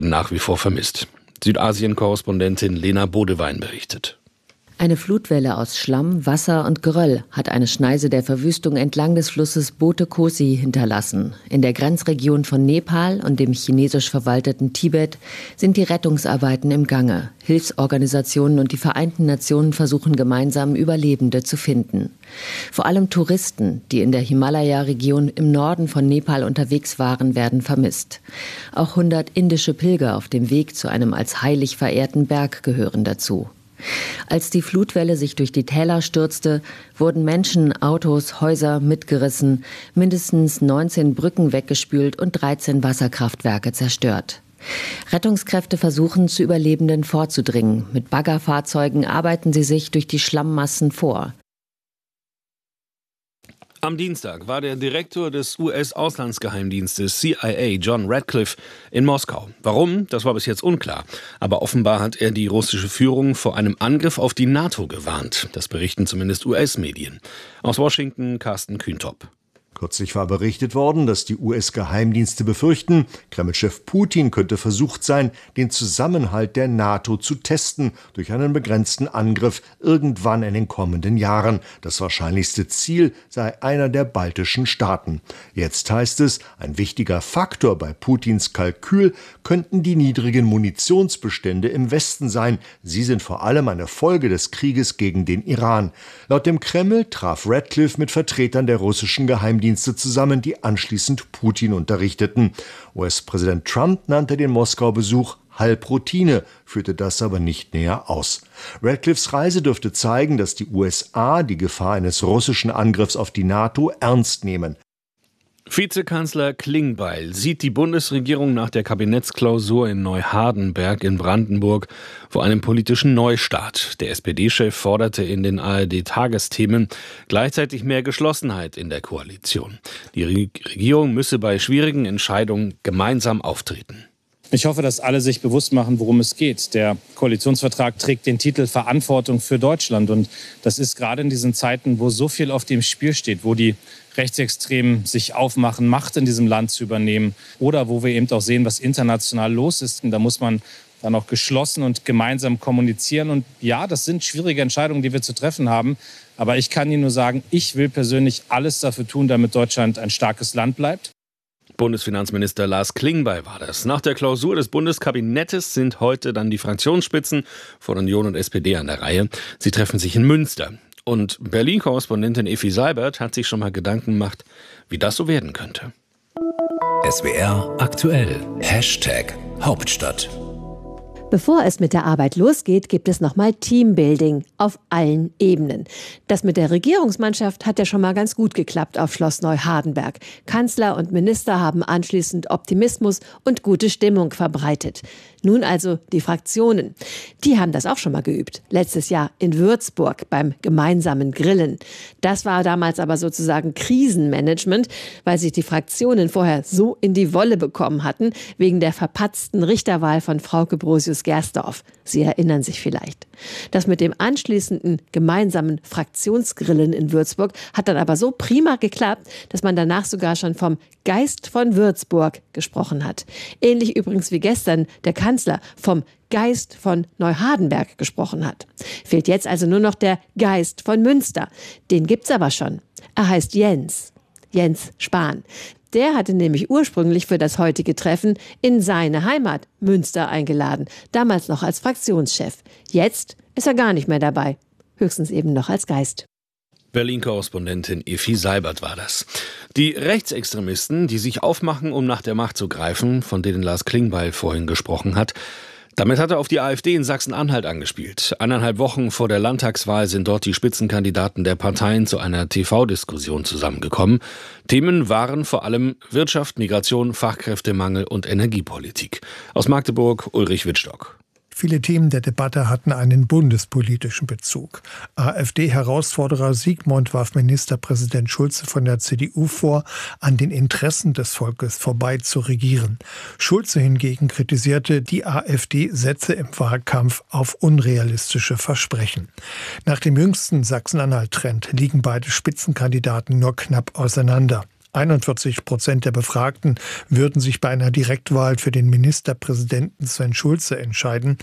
nach wie vor vermisst. Südasien-Korrespondentin Lena Bodewein berichtet. Eine Flutwelle aus Schlamm, Wasser und Geröll hat eine Schneise der Verwüstung entlang des Flusses Bote Kosi hinterlassen. In der Grenzregion von Nepal und dem chinesisch verwalteten Tibet sind die Rettungsarbeiten im Gange. Hilfsorganisationen und die Vereinten Nationen versuchen gemeinsam, Überlebende zu finden. Vor allem Touristen, die in der Himalaya-Region im Norden von Nepal unterwegs waren, werden vermisst. Auch 100 indische Pilger auf dem Weg zu einem als heilig verehrten Berg gehören dazu. Als die Flutwelle sich durch die Täler stürzte, wurden Menschen, Autos, Häuser mitgerissen, mindestens 19 Brücken weggespült und 13 Wasserkraftwerke zerstört. Rettungskräfte versuchen, zu Überlebenden vorzudringen. Mit Baggerfahrzeugen arbeiten sie sich durch die Schlammmassen vor. Am Dienstag war der Direktor des US-Auslandsgeheimdienstes CIA, John Ratcliffe, in Moskau. Warum? Das war bis jetzt unklar. Aber offenbar hat er die russische Führung vor einem Angriff auf die NATO gewarnt. Das berichten zumindest US-Medien. Aus Washington Carsten Kühntop. Kürzlich war berichtet worden, dass die US-Geheimdienste befürchten, Kreml-Chef Putin könnte versucht sein, den Zusammenhalt der NATO zu testen durch einen begrenzten Angriff irgendwann in den kommenden Jahren. Das wahrscheinlichste Ziel sei einer der baltischen Staaten. Jetzt heißt es, ein wichtiger Faktor bei Putins Kalkül könnten die niedrigen Munitionsbestände im Westen sein. Sie sind vor allem eine Folge des Krieges gegen den Iran. Laut dem Kreml traf Ratcliffe mit Vertretern der russischen Geheimdienste zusammen, die anschließend Putin unterrichteten. US-Präsident Trump nannte den Moskau-Besuch Halbroutine, führte das aber nicht näher aus. Ratcliffes Reise dürfte zeigen, dass die USA die Gefahr eines russischen Angriffs auf die NATO ernst nehmen. Vizekanzler Klingbeil sieht die Bundesregierung nach der Kabinettsklausur in Neuhardenberg in Brandenburg vor einem politischen Neustart. Der SPD-Chef forderte in den ARD-Tagesthemen gleichzeitig mehr Geschlossenheit in der Koalition. Die Regierung müsse bei schwierigen Entscheidungen gemeinsam auftreten. Ich hoffe, dass alle sich bewusst machen, worum es geht. Der Koalitionsvertrag trägt den Titel Verantwortung für Deutschland. Und das ist gerade in diesen Zeiten, wo so viel auf dem Spiel steht, wo die Rechtsextremen sich aufmachen, Macht in diesem Land zu übernehmen oder wo wir eben auch sehen, was international los ist. Und da muss man dann auch geschlossen und gemeinsam kommunizieren. Und ja, das sind schwierige Entscheidungen, die wir zu treffen haben. Aber ich kann Ihnen nur sagen, ich will persönlich alles dafür tun, damit Deutschland ein starkes Land bleibt. Bundesfinanzminister Lars Klingbeil war das. Nach der Klausur des Bundeskabinettes sind heute dann die Fraktionsspitzen von Union und SPD an der Reihe. Sie treffen sich in Münster. Und Berlin-Korrespondentin Effi Seibert hat sich schon mal Gedanken gemacht, wie das so werden könnte. SWR aktuell. #Hauptstadt. Bevor es mit der Arbeit losgeht, gibt es nochmal Teambuilding auf allen Ebenen. Das mit der Regierungsmannschaft hat ja schon mal ganz gut geklappt auf Schloss Neuhardenberg. Kanzler und Minister haben anschließend Optimismus und gute Stimmung verbreitet. Nun also die Fraktionen. Die haben das auch schon mal geübt. Letztes Jahr in Würzburg beim gemeinsamen Grillen. Das war damals aber sozusagen Krisenmanagement, weil sich die Fraktionen vorher so in die Wolle bekommen hatten, wegen der verpatzten Richterwahl von Frauke Brosius-Gersdorf. Sie erinnern sich vielleicht. Das mit dem anschließenden gemeinsamen Fraktionsgrillen in Würzburg hat dann aber so prima geklappt, dass man danach sogar schon vom Geist von Würzburg gesprochen hat. Ähnlich übrigens wie gestern der Kanzler vom Geist von Neuhardenberg gesprochen hat. Fehlt jetzt also nur noch der Geist von Münster. Den gibt's aber schon. Er heißt Jens Spahn. Der hatte nämlich ursprünglich für das heutige Treffen in seine Heimat Münster eingeladen, damals noch als Fraktionschef. Jetzt ist er gar nicht mehr dabei, höchstens eben noch als Geist. Berlin-Korrespondentin Effi Seibert war das. Die Rechtsextremisten, die sich aufmachen, um nach der Macht zu greifen, von denen Lars Klingbeil vorhin gesprochen hat, damit hat er auf die AfD in Sachsen-Anhalt angespielt. 1,5 Wochen vor der Landtagswahl sind dort die Spitzenkandidaten der Parteien zu einer TV-Diskussion zusammengekommen. Themen waren vor allem Wirtschaft, Migration, Fachkräftemangel und Energiepolitik. Aus Magdeburg Ulrich Wittstock. Viele Themen der Debatte hatten einen bundespolitischen Bezug. AfD-Herausforderer Sigmund warf Ministerpräsident Schulze von der CDU vor, an den Interessen des Volkes vorbei zu regieren. Schulze hingegen kritisierte, die AfD setze im Wahlkampf auf unrealistische Versprechen. Nach dem jüngsten Sachsen-Anhalt-Trend liegen beide Spitzenkandidaten nur knapp auseinander. 41% der Befragten würden sich bei einer Direktwahl für den Ministerpräsidenten Sven Schulze entscheiden,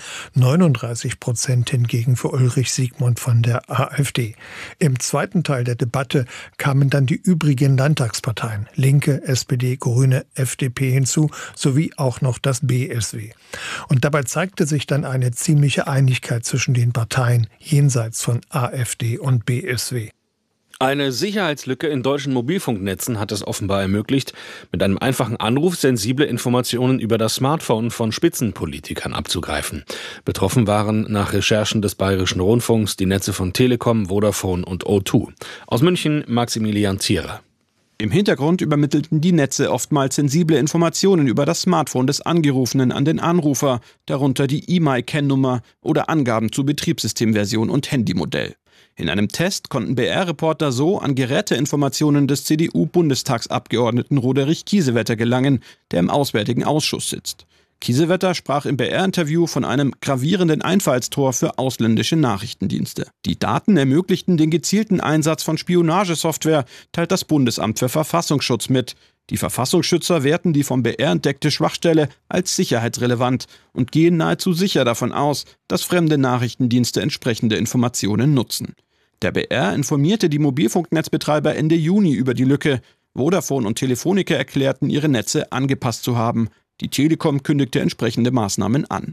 39% hingegen für Ulrich Siegmund von der AfD. Im zweiten Teil der Debatte kamen dann die übrigen Landtagsparteien, Linke, SPD, Grüne, FDP hinzu, sowie auch noch das BSW. Und dabei zeigte sich dann eine ziemliche Einigkeit zwischen den Parteien jenseits von AfD und BSW. Eine Sicherheitslücke in deutschen Mobilfunknetzen hat es offenbar ermöglicht, mit einem einfachen Anruf sensible Informationen über das Smartphone von Spitzenpolitikern abzugreifen. Betroffen waren nach Recherchen des Bayerischen Rundfunks die Netze von Telekom, Vodafone und O2. Aus München Maximilian Zierer. Im Hintergrund übermittelten die Netze oftmals sensible Informationen über das Smartphone des Angerufenen an den Anrufer, darunter die E-Mail-Kennnummer oder Angaben zu Betriebssystemversion und Handymodell. In einem Test konnten BR-Reporter so an Geräteinformationen des CDU-Bundestagsabgeordneten Roderich Kiesewetter gelangen, der im Auswärtigen Ausschuss sitzt. Kiesewetter sprach im BR-Interview von einem gravierenden Einfallstor für ausländische Nachrichtendienste. Die Daten ermöglichten den gezielten Einsatz von Spionagesoftware, teilt das Bundesamt für Verfassungsschutz mit. Die Verfassungsschützer werten die vom BR entdeckte Schwachstelle als sicherheitsrelevant und gehen nahezu sicher davon aus, dass fremde Nachrichtendienste entsprechende Informationen nutzen. Der BR informierte die Mobilfunknetzbetreiber Ende Juni über die Lücke. Vodafone und Telefonica erklärten, ihre Netze angepasst zu haben. Die Telekom kündigte entsprechende Maßnahmen an.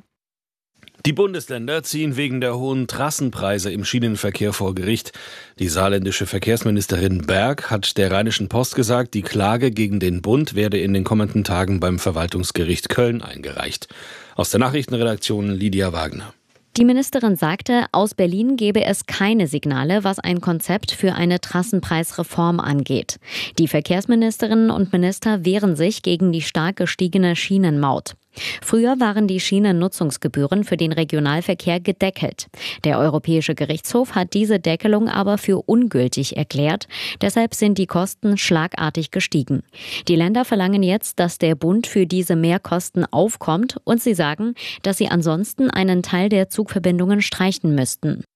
Die Bundesländer ziehen wegen der hohen Trassenpreise im Schienenverkehr vor Gericht. Die saarländische Verkehrsministerin Berg hat der Rheinischen Post gesagt, die Klage gegen den Bund werde in den kommenden Tagen beim Verwaltungsgericht Köln eingereicht. Aus der Nachrichtenredaktion Lydia Wagner. Die Ministerin sagte, aus Berlin gebe es keine Signale, was ein Konzept für eine Trassenpreisreform angeht. Die Verkehrsministerinnen und Minister wehren sich gegen die stark gestiegene Schienenmaut. Früher waren die Schienennutzungsgebühren für den Regionalverkehr gedeckelt. Der Europäische Gerichtshof hat diese Deckelung aber für ungültig erklärt. Deshalb sind die Kosten schlagartig gestiegen. Die Länder verlangen jetzt, dass der Bund für diese Mehrkosten aufkommt und sie sagen, dass sie ansonsten einen Teil der Zugverbindungen streichen müssten.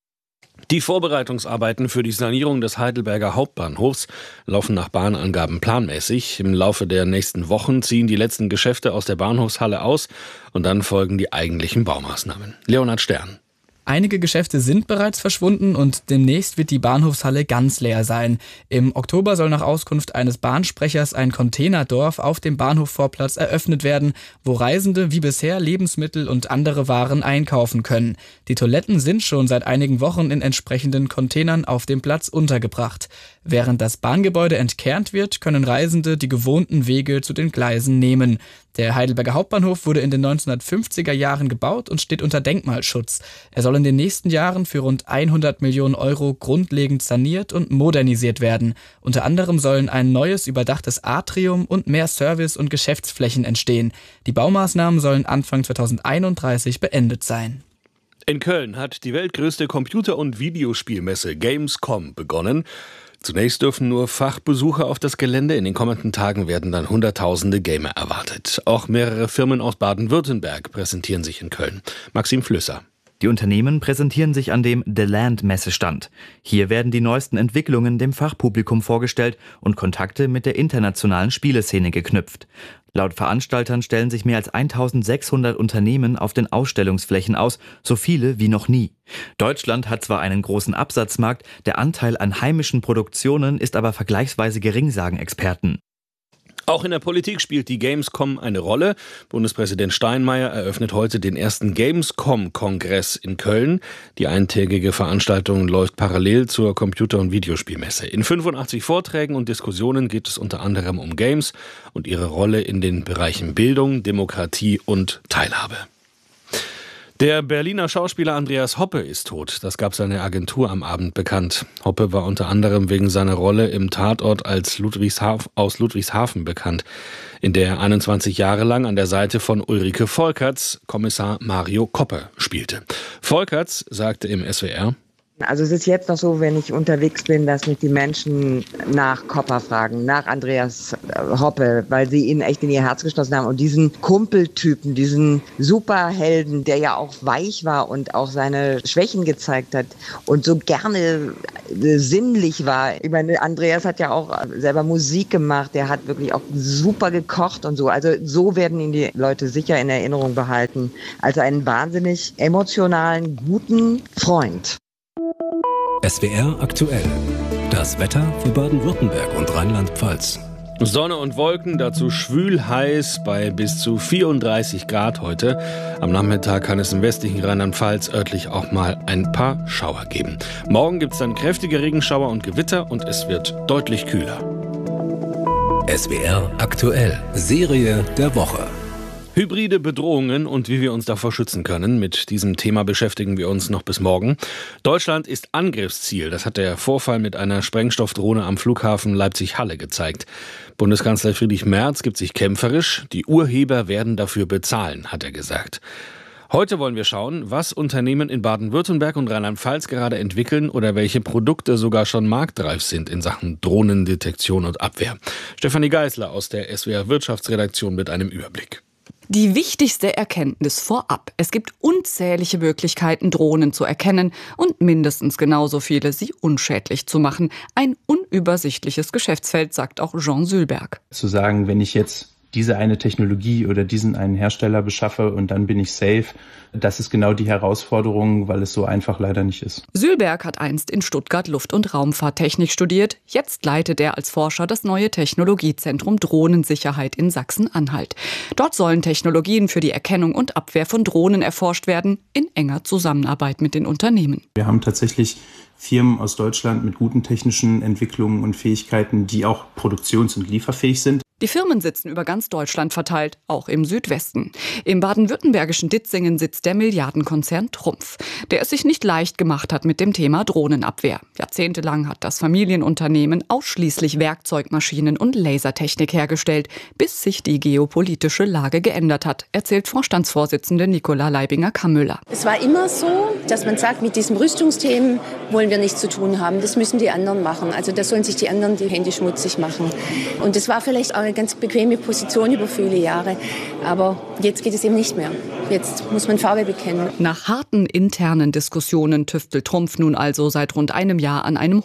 Die Vorbereitungsarbeiten für die Sanierung des Heidelberger Hauptbahnhofs laufen nach Bahnangaben planmäßig. Im Laufe der nächsten Wochen ziehen die letzten Geschäfte aus der Bahnhofshalle aus und dann folgen die eigentlichen Baumaßnahmen. Leonhard Stern. Einige Geschäfte sind bereits verschwunden und demnächst wird die Bahnhofshalle ganz leer sein. Im Oktober soll nach Auskunft eines Bahnsprechers ein Containerdorf auf dem Bahnhofvorplatz eröffnet werden, wo Reisende wie bisher Lebensmittel und andere Waren einkaufen können. Die Toiletten sind schon seit einigen Wochen in entsprechenden Containern auf dem Platz untergebracht. Während das Bahngebäude entkernt wird, können Reisende die gewohnten Wege zu den Gleisen nehmen. Der Heidelberger Hauptbahnhof wurde in den 1950er Jahren gebaut und steht unter Denkmalschutz. Er soll in den nächsten Jahren für rund 100 Millionen Euro grundlegend saniert und modernisiert werden. Unter anderem sollen ein neues überdachtes Atrium und mehr Service- und Geschäftsflächen entstehen. Die Baumaßnahmen sollen Anfang 2031 beendet sein. In Köln hat die weltgrößte Computer- und Videospielmesse Gamescom begonnen. Zunächst dürfen nur Fachbesucher auf das Gelände. In den kommenden Tagen werden dann Hunderttausende Gamer erwartet. Auch mehrere Firmen aus Baden-Württemberg präsentieren sich in Köln. Maxim Flüsser. Die Unternehmen präsentieren sich an dem The Land Messestand. Hier werden die neuesten Entwicklungen dem Fachpublikum vorgestellt und Kontakte mit der internationalen Spieleszene geknüpft. Laut Veranstaltern stellen sich mehr als 1600 Unternehmen auf den Ausstellungsflächen aus, so viele wie noch nie. Deutschland hat zwar einen großen Absatzmarkt, der Anteil an heimischen Produktionen ist aber vergleichsweise gering, sagen Experten. Auch in der Politik spielt die Gamescom eine Rolle. Bundespräsident Steinmeier eröffnet heute den ersten Gamescom-Kongress in Köln. Die eintägige Veranstaltung läuft parallel zur Computer- und Videospielmesse. In 85 Vorträgen und Diskussionen geht es unter anderem um Games und ihre Rolle in den Bereichen Bildung, Demokratie und Teilhabe. Der Berliner Schauspieler Andreas Hoppe ist tot. Das gab seine Agentur am Abend bekannt. Hoppe war unter anderem wegen seiner Rolle im Tatort aus Ludwigshafen bekannt, in der er 21 Jahre lang an der Seite von Ulrike Volkerts Kommissar Mario Koppe spielte. Volkerts sagte im SWR: Also es ist jetzt noch so, wenn ich unterwegs bin, dass mich die Menschen nach Kopper fragen, nach Andreas Hoppe, weil sie ihn echt in ihr Herz geschlossen haben. Und diesen Kumpeltypen, diesen Superhelden, der ja auch weich war und auch seine Schwächen gezeigt hat und so gerne sinnlich war. Ich meine, Andreas hat ja auch selber Musik gemacht, der hat wirklich auch super gekocht und so. Also so werden ihn die Leute sicher in Erinnerung behalten. Also einen wahnsinnig emotionalen, guten Freund. SWR aktuell. Das Wetter für Baden-Württemberg und Rheinland-Pfalz. Sonne und Wolken, dazu schwül heiß bei bis zu 34 Grad heute. Am Nachmittag kann es im westlichen Rheinland-Pfalz örtlich auch mal ein paar Schauer geben. Morgen gibt es dann kräftige Regenschauer und Gewitter und es wird deutlich kühler. SWR aktuell. Serie der Woche. Hybride Bedrohungen und wie wir uns davor schützen können. Mit diesem Thema beschäftigen wir uns noch bis morgen. Deutschland ist Angriffsziel. Das hat der Vorfall mit einer Sprengstoffdrohne am Flughafen Leipzig-Halle gezeigt. Bundeskanzler Friedrich Merz gibt sich kämpferisch. Die Urheber werden dafür bezahlen, hat er gesagt. Heute wollen wir schauen, was Unternehmen in Baden-Württemberg und Rheinland-Pfalz gerade entwickeln oder welche Produkte sogar schon marktreif sind in Sachen Drohnendetektion und Abwehr. Stefanie Geisler aus der SWR Wirtschaftsredaktion mit einem Überblick. Die wichtigste Erkenntnis vorab. Es gibt unzählige Möglichkeiten, Drohnen zu erkennen und mindestens genauso viele, sie unschädlich zu machen. Ein unübersichtliches Geschäftsfeld, sagt auch Jean Sülberg. Zu sagen, wenn ich jetzt diese eine Technologie oder diesen einen Hersteller beschaffe und dann bin ich safe, das ist genau die Herausforderung, weil es so einfach leider nicht ist. Sülberg hat einst in Stuttgart Luft- und Raumfahrttechnik studiert. Jetzt leitet er als Forscher das neue Technologiezentrum Drohnensicherheit in Sachsen-Anhalt. Dort sollen Technologien für die Erkennung und Abwehr von Drohnen erforscht werden, in enger Zusammenarbeit mit den Unternehmen. Wir haben tatsächlich Firmen aus Deutschland mit guten technischen Entwicklungen und Fähigkeiten, die auch produktions- und lieferfähig sind. Die Firmen sitzen über ganz Deutschland verteilt, auch im Südwesten. Im baden-württembergischen Ditzingen sitzt der Milliardenkonzern Trumpf, der es sich nicht leicht gemacht hat mit dem Thema Drohnenabwehr. Jahrzehntelang hat das Familienunternehmen ausschließlich Werkzeugmaschinen und Lasertechnik hergestellt, bis sich die geopolitische Lage geändert hat, erzählt Vorstandsvorsitzende Nicola Leibinger-Kammüller. Es war immer so, dass man sagt, mit diesen Rüstungsthemen wollen wir nichts zu tun haben. Das müssen die anderen machen. Also da sollen sich die anderen die Hände schmutzig machen. Und das war vielleicht auch eine ganz bequeme Position über viele Jahre. Aber jetzt geht es eben nicht mehr. Jetzt muss man Farbe bekennen. Nach harten internen Diskussionen tüftelt Trumpf nun also seit rund einem Jahr an einem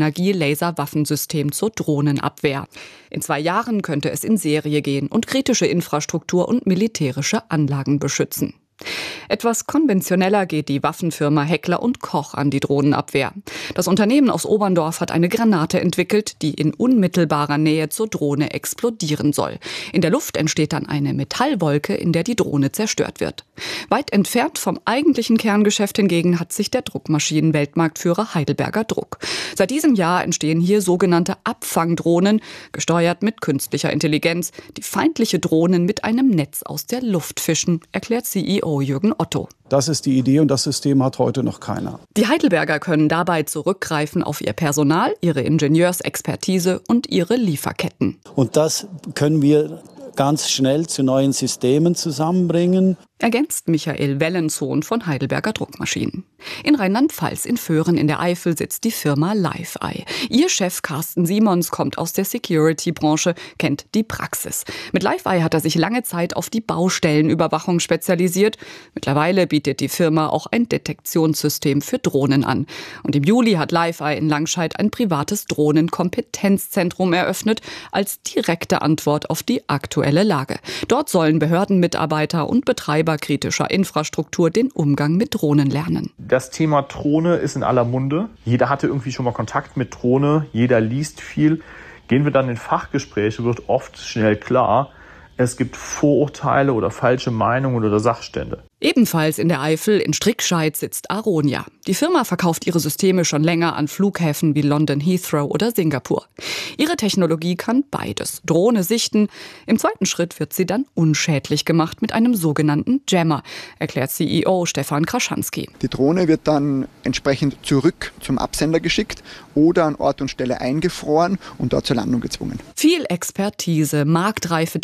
Hochenergie-Laser-Waffensystem zur Drohnenabwehr. In 2 Jahren könnte es in Serie gehen und kritische Infrastruktur und militärische Anlagen beschützen. Etwas konventioneller geht die Waffenfirma Heckler & Koch an die Drohnenabwehr. Das Unternehmen aus Oberndorf hat eine Granate entwickelt, die in unmittelbarer Nähe zur Drohne explodieren soll. In der Luft entsteht dann eine Metallwolke, in der die Drohne zerstört wird. Weit entfernt vom eigentlichen Kerngeschäft hingegen hat sich der Druckmaschinen-Weltmarktführer Heidelberger Druck. Seit diesem Jahr entstehen hier sogenannte Abfangdrohnen, gesteuert mit künstlicher Intelligenz, die feindliche Drohnen mit einem Netz aus der Luft fischen, erklärt CEO Jürgen Otto. Das ist die Idee und das System hat heute noch keiner. Die Heidelberger können dabei zurückgreifen auf ihr Personal, ihre Ingenieursexpertise und ihre Lieferketten. Und das können wir ganz schnell zu neuen Systemen zusammenbringen. Ergänzt Michael Wellensohn von Heidelberger Druckmaschinen. In Rheinland-Pfalz in Föhren in der Eifel sitzt die Firma LiveEye. Ihr Chef Carsten Simons kommt aus der Security-Branche, kennt die Praxis. Mit LiveEye hat er sich lange Zeit auf die Baustellenüberwachung spezialisiert. Mittlerweile bietet die Firma auch ein Detektionssystem für Drohnen an. Und im Juli hat LiveEye in Langscheid ein privates Drohnenkompetenzzentrum eröffnet, als direkte Antwort auf die aktuelle Lage. Dort sollen Behördenmitarbeiter und Betreiber kritischer Infrastruktur den Umgang mit Drohnen lernen. Das Thema Drohne ist in aller Munde. Jeder hatte irgendwie schon mal Kontakt mit Drohne, jeder liest viel. Gehen wir dann in Fachgespräche, wird oft schnell klar, es gibt Vorurteile oder falsche Meinungen oder Sachstände. Ebenfalls in der Eifel in Strickscheid sitzt Aronia. Die Firma verkauft ihre Systeme schon länger an Flughäfen wie London Heathrow oder Singapur. Ihre Technologie kann beides. Drohne sichten. Im zweiten Schritt wird sie dann unschädlich gemacht mit einem sogenannten Jammer, erklärt CEO Stefan Kraschanski. Die Drohne wird dann entsprechend zurück zum Absender geschickt oder an Ort und Stelle eingefroren und dort zur Landung gezwungen. Viel Expertise, marktreife Technik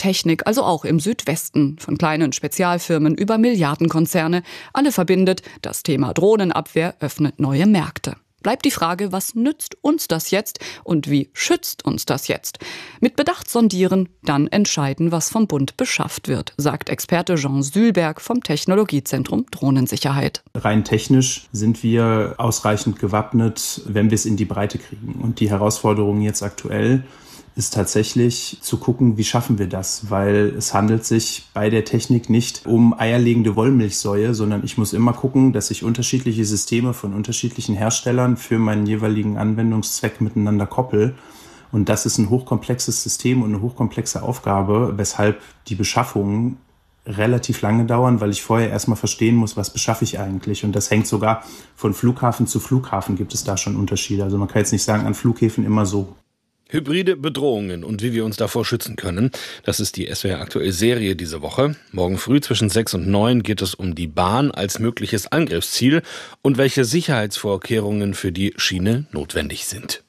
also auch im Südwesten, von kleinen Spezialfirmen über Milliardenkonzerne. Alle verbindet, das Thema Drohnenabwehr öffnet neue Märkte. Bleibt die Frage, was nützt uns das jetzt und wie schützt uns das jetzt? Mit Bedacht sondieren, dann entscheiden, was vom Bund beschafft wird, sagt Experte Jean Sülberg vom Technologiezentrum Drohnensicherheit. Rein technisch sind wir ausreichend gewappnet, wenn wir es in die Breite kriegen. Und die Herausforderung jetzt aktuell ist tatsächlich zu gucken, wie schaffen wir das, weil es handelt sich bei der Technik nicht um eierlegende Wollmilchsäue, sondern ich muss immer gucken, dass ich unterschiedliche Systeme von unterschiedlichen Herstellern für meinen jeweiligen Anwendungszweck miteinander koppel. Und das ist ein hochkomplexes System und eine hochkomplexe Aufgabe, weshalb die Beschaffungen relativ lange dauern, weil ich vorher erstmal verstehen muss, was beschaffe ich eigentlich. Und das hängt sogar von Flughafen zu Flughafen, gibt es da schon Unterschiede. Also man kann jetzt nicht sagen, an Flughäfen immer so. Hybride Bedrohungen und wie wir uns davor schützen können, das ist die SWR aktuelle Serie diese Woche. Morgen früh zwischen 6 und 9 geht es um die Bahn als mögliches Angriffsziel und welche Sicherheitsvorkehrungen für die Schiene notwendig sind.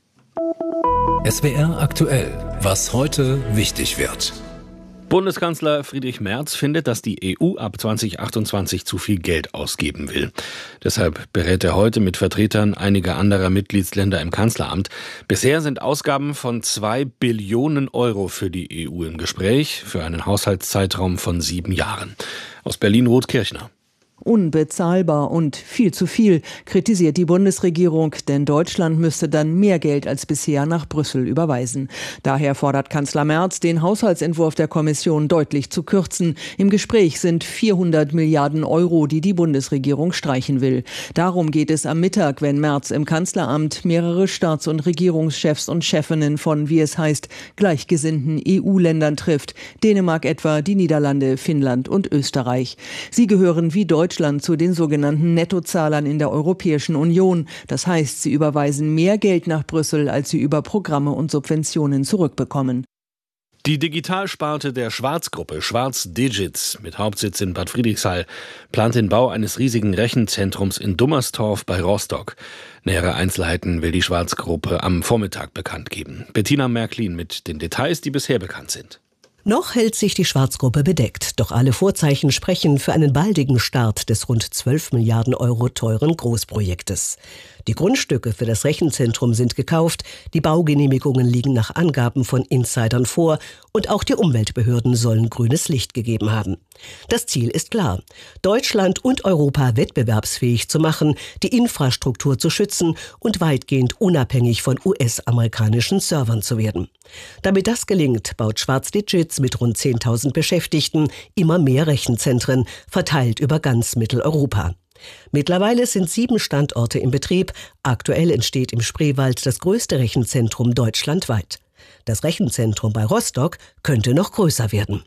SWR aktuell, was heute wichtig wird. Bundeskanzler Friedrich Merz findet, dass die EU ab 2028 zu viel Geld ausgeben will. Deshalb berät er heute mit Vertretern einiger anderer Mitgliedsländer im Kanzleramt. Bisher sind Ausgaben von 2 Billionen Euro für die EU im Gespräch, für einen Haushaltszeitraum von 7 Jahren. Aus Berlin Ruth Kirchner. Unbezahlbar und viel zu viel, kritisiert die Bundesregierung, denn Deutschland müsste dann mehr Geld als bisher nach Brüssel überweisen. Daher fordert Kanzler Merz, den Haushaltsentwurf der Kommission deutlich zu kürzen. Im Gespräch sind 400 Milliarden Euro, die die Bundesregierung streichen will. Darum geht es am Mittag, wenn Merz im Kanzleramt mehrere Staats- und Regierungschefs und Chefinnen von, wie es heißt, gleichgesinnten EU-Ländern trifft. Dänemark etwa, die Niederlande, Finnland und Österreich. Sie gehören wie Deutschland zu den sogenannten Nettozahlern in der Europäischen Union. Das heißt, sie überweisen mehr Geld nach Brüssel, als sie über Programme und Subventionen zurückbekommen. Die Digitalsparte der Schwarz-Gruppe, Schwarz Digits, mit Hauptsitz in Bad Friedrichshall, plant den Bau eines riesigen Rechenzentrums in Dummerstorf bei Rostock. Nähere Einzelheiten will die Schwarz-Gruppe am Vormittag bekannt geben. Bettina Märklin mit den Details, die bisher bekannt sind. Noch hält sich die Schwarzgruppe bedeckt, doch alle Vorzeichen sprechen für einen baldigen Start des rund 12 Milliarden Euro teuren Großprojektes. Die Grundstücke für das Rechenzentrum sind gekauft, die Baugenehmigungen liegen nach Angaben von Insidern vor und auch die Umweltbehörden sollen grünes Licht gegeben haben. Das Ziel ist klar: Deutschland und Europa wettbewerbsfähig zu machen, die Infrastruktur zu schützen und weitgehend unabhängig von US-amerikanischen Servern zu werden. Damit das gelingt, baut Schwarz Digits mit rund 10.000 Beschäftigten immer mehr Rechenzentren, verteilt über ganz Mitteleuropa. Mittlerweile sind 7 Standorte im Betrieb. Aktuell entsteht im Spreewald das größte Rechenzentrum deutschlandweit. Das Rechenzentrum bei Rostock könnte noch größer werden.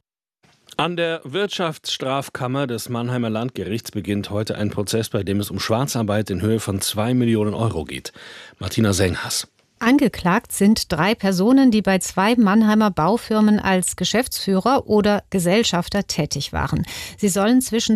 An der Wirtschaftsstrafkammer des Mannheimer Landgerichts beginnt heute ein Prozess, bei dem es um Schwarzarbeit in Höhe von 2 Millionen Euro geht. Martina Senghas. Angeklagt sind 3 Personen, die bei 2 Mannheimer Baufirmen als Geschäftsführer oder Gesellschafter tätig waren. Sie sollen zwischen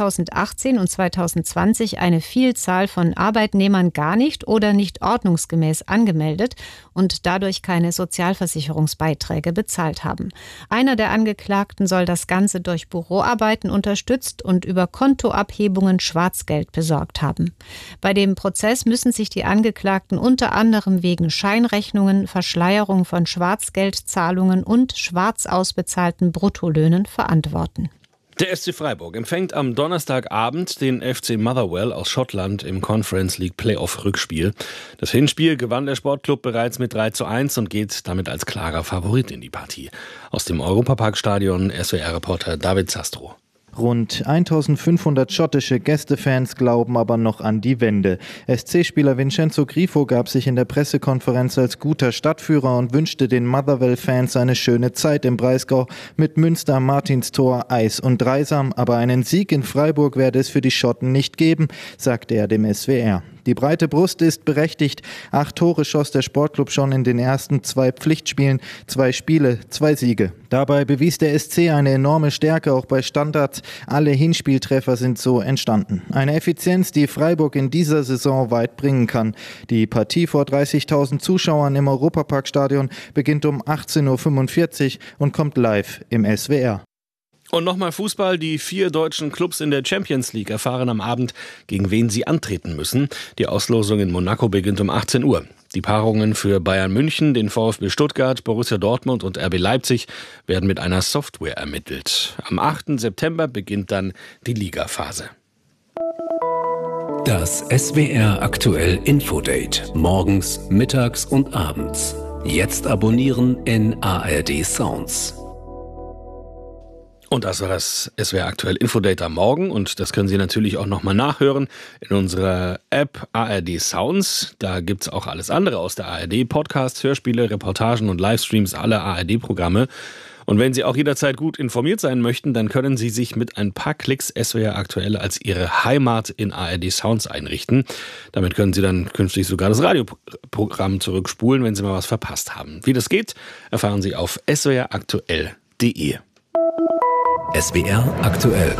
2018 und 2020 eine Vielzahl von Arbeitnehmern gar nicht oder nicht ordnungsgemäß angemeldet und dadurch keine Sozialversicherungsbeiträge bezahlt haben. Einer der Angeklagten soll das Ganze durch Büroarbeiten unterstützt und über Kontoabhebungen Schwarzgeld besorgt haben. Bei dem Prozess müssen sich die Angeklagten unter anderem wegen Scheinrechnungen, Verschleierung von Schwarzgeldzahlungen und schwarz ausbezahlten Bruttolöhnen verantworten. Der SC Freiburg empfängt am Donnerstagabend den FC Motherwell aus Schottland im Conference League Playoff-Rückspiel. Das Hinspiel gewann der Sportclub bereits mit 3:1 und geht damit als klarer Favorit in die Partie. Aus dem Europaparkstadion SWR-Reporter David Sastro. Rund 1500 schottische Gästefans glauben aber noch an die Wende. SC-Spieler Vincenzo Grifo gab sich in der Pressekonferenz als guter Stadtführer und wünschte den Motherwell-Fans eine schöne Zeit im Breisgau mit Münster, Martinstor, Eis und Dreisam. Aber einen Sieg in Freiburg werde es für die Schotten nicht geben, sagte er dem SWR. Die breite Brust ist berechtigt. 8 Tore schoss der Sportclub schon in den ersten 2 Pflichtspielen. 2 Spiele, 2 Siege. Dabei bewies der SC eine enorme Stärke, auch bei Standards. Alle Hinspieltreffer sind so entstanden. Eine Effizienz, die Freiburg in dieser Saison weit bringen kann. Die Partie vor 30.000 Zuschauern im Europaparkstadion beginnt um 18:45 Uhr und kommt live im SWR. Und nochmal Fußball. Die 4 deutschen Clubs in der Champions League erfahren am Abend, gegen wen sie antreten müssen. Die Auslosung in Monaco beginnt um 18 Uhr. Die Paarungen für Bayern München, den VfB Stuttgart, Borussia Dortmund und RB Leipzig werden mit einer Software ermittelt. Am 8. September beginnt dann die Ligaphase. Das SWR aktuell Infodate. Morgens, mittags und abends. Jetzt abonnieren in ARD Sounds. Und das war das SWR aktuell Infodate am Morgen. Und das können Sie natürlich auch nochmal nachhören in unserer App ARD Sounds. Da gibt's auch alles andere aus der ARD. Podcasts, Hörspiele, Reportagen und Livestreams aller ARD-Programme. Und wenn Sie auch jederzeit gut informiert sein möchten, dann können Sie sich mit ein paar Klicks SWR aktuell als Ihre Heimat in ARD Sounds einrichten. Damit können Sie dann künftig sogar das Radioprogramm zurückspulen, wenn Sie mal was verpasst haben. Wie das geht, erfahren Sie auf swraktuell.de. SWR aktuell.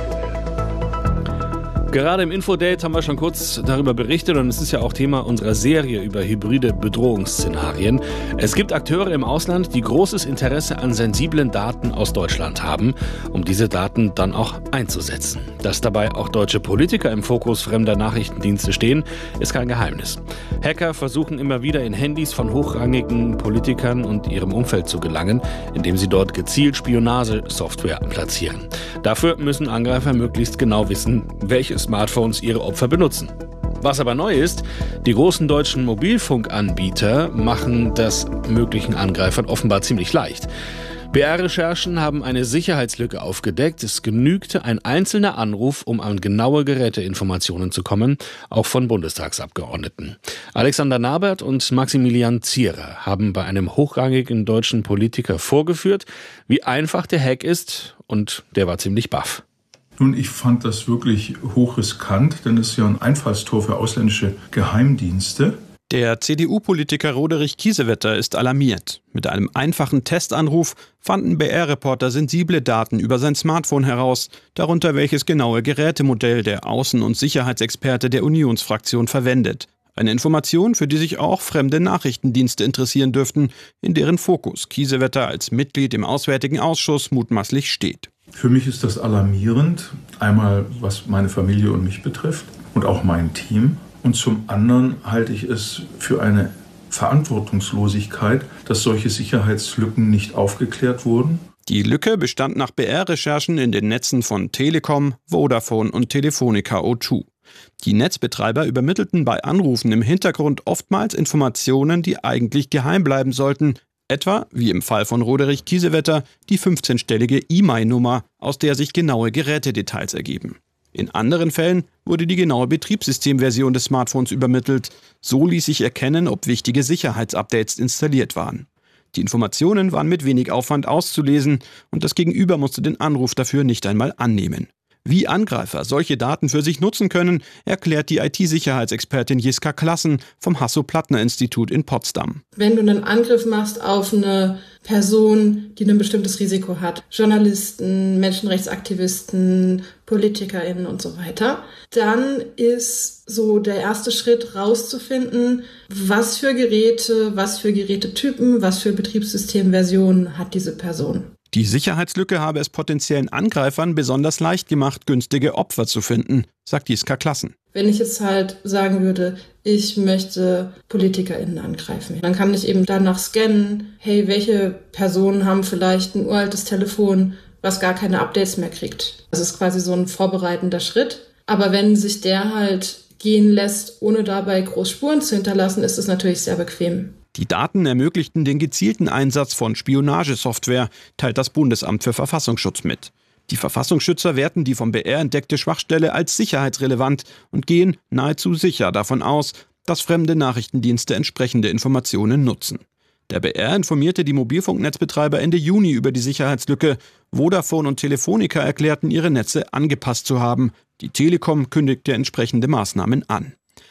Gerade im Infodate haben wir schon kurz darüber berichtet und es ist ja auch Thema unserer Serie über hybride Bedrohungsszenarien. Es gibt Akteure im Ausland, die großes Interesse an sensiblen Daten aus Deutschland haben, um diese Daten dann auch einzusetzen. Dass dabei auch deutsche Politiker im Fokus fremder Nachrichtendienste stehen, ist kein Geheimnis. Hacker versuchen immer wieder in Handys von hochrangigen Politikern und ihrem Umfeld zu gelangen, indem sie dort gezielt Spionagesoftware platzieren. Dafür müssen Angreifer möglichst genau wissen, welche Smartphones ihre Opfer benutzen. Was aber neu ist, die großen deutschen Mobilfunkanbieter machen das möglichen Angreifern offenbar ziemlich leicht. BR-Recherchen haben eine Sicherheitslücke aufgedeckt. Es genügte ein einzelner Anruf, um an genaue Geräteinformationen zu kommen, auch von Bundestagsabgeordneten. Alexander Nabert und Maximilian Zierer haben bei einem hochrangigen deutschen Politiker vorgeführt, wie einfach der Hack ist, und der war ziemlich baff. Nun, ich fand das wirklich hochriskant, denn es ist ja ein Einfallstor für ausländische Geheimdienste. Der CDU-Politiker Roderich Kiesewetter ist alarmiert. Mit einem einfachen Testanruf fanden BR-Reporter sensible Daten über sein Smartphone heraus, darunter welches genaue Gerätemodell der Außen- und Sicherheitsexperte der Unionsfraktion verwendet. Eine Information, für die sich auch fremde Nachrichtendienste interessieren dürften, in deren Fokus Kiesewetter als Mitglied im Auswärtigen Ausschuss mutmaßlich steht. Für mich ist das alarmierend, einmal was meine Familie und mich betrifft und auch mein Team. Und zum anderen halte ich es für eine Verantwortungslosigkeit, dass solche Sicherheitslücken nicht aufgeklärt wurden. Die Lücke bestand nach BR-Recherchen in den Netzen von Telekom, Vodafone und Telefonica O2. Die Netzbetreiber übermittelten bei Anrufen im Hintergrund oftmals Informationen, die eigentlich geheim bleiben sollten. Etwa, wie im Fall von Roderich Kiesewetter, die 15-stellige IMEI-Nummer, aus der sich genaue Gerätedetails ergeben. In anderen Fällen wurde die genaue Betriebssystemversion des Smartphones übermittelt. So ließ sich erkennen, ob wichtige Sicherheitsupdates installiert waren. Die Informationen waren mit wenig Aufwand auszulesen und das Gegenüber musste den Anruf dafür nicht einmal annehmen. Wie Angreifer solche Daten für sich nutzen können, erklärt die IT-Sicherheitsexpertin Jiska Klassen vom Hasso-Plattner-Institut in Potsdam. Wenn du einen Angriff machst auf eine Person, die ein bestimmtes Risiko hat, Journalisten, Menschenrechtsaktivisten, PolitikerInnen und so weiter, dann ist so der erste Schritt rauszufinden, was für Geräte, was für Gerätetypen, was für Betriebssystemversionen hat diese Person. Die Sicherheitslücke habe es potenziellen Angreifern besonders leicht gemacht, günstige Opfer zu finden, sagt Jiska Klassen. Wenn ich jetzt halt sagen würde, ich möchte PolitikerInnen angreifen, dann kann ich eben danach scannen, hey, welche Personen haben vielleicht ein uraltes Telefon, was gar keine Updates mehr kriegt. Das ist quasi so ein vorbereitender Schritt. Aber wenn sich der halt gehen lässt, ohne dabei groß Spuren zu hinterlassen, ist es natürlich sehr bequem. Die Daten ermöglichten den gezielten Einsatz von Spionagesoftware, teilt das Bundesamt für Verfassungsschutz mit. Die Verfassungsschützer werten die vom BR entdeckte Schwachstelle als sicherheitsrelevant und gehen nahezu sicher davon aus, dass fremde Nachrichtendienste entsprechende Informationen nutzen. Der BR informierte die Mobilfunknetzbetreiber Ende Juni über die Sicherheitslücke. Vodafone und Telefonica erklärten, ihre Netze angepasst zu haben. Die Telekom kündigte entsprechende Maßnahmen an.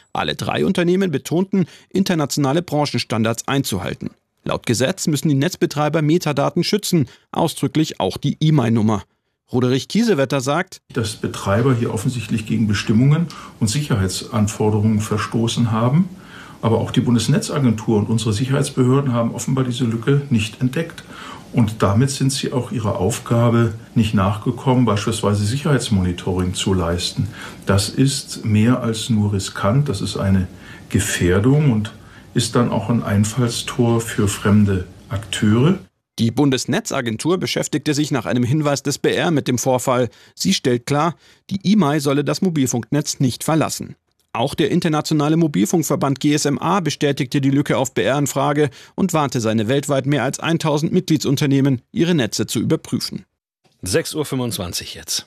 Alle 3 Unternehmen betonten, internationale Branchenstandards einzuhalten. Laut Gesetz müssen die Netzbetreiber Metadaten schützen, ausdrücklich auch die E-Mail-Nummer. Roderich Kiesewetter sagt, dass Betreiber hier offensichtlich gegen Bestimmungen und Sicherheitsanforderungen verstoßen haben. Aber auch die Bundesnetzagentur und unsere Sicherheitsbehörden haben offenbar diese Lücke nicht entdeckt. Und damit sind sie auch ihrer Aufgabe nicht nachgekommen, beispielsweise Sicherheitsmonitoring zu leisten. Das ist mehr als nur riskant, das ist eine Gefährdung und ist dann auch ein Einfallstor für fremde Akteure. Die Bundesnetzagentur beschäftigte sich nach einem Hinweis des BR mit dem Vorfall. Sie stellt klar, die IMEI solle das Mobilfunknetz nicht verlassen. Auch der internationale Mobilfunkverband GSMA bestätigte die Lücke auf BR-Anfrage und warnte seine weltweit mehr als 1000 Mitgliedsunternehmen, ihre Netze zu überprüfen. 6:25 Uhr jetzt.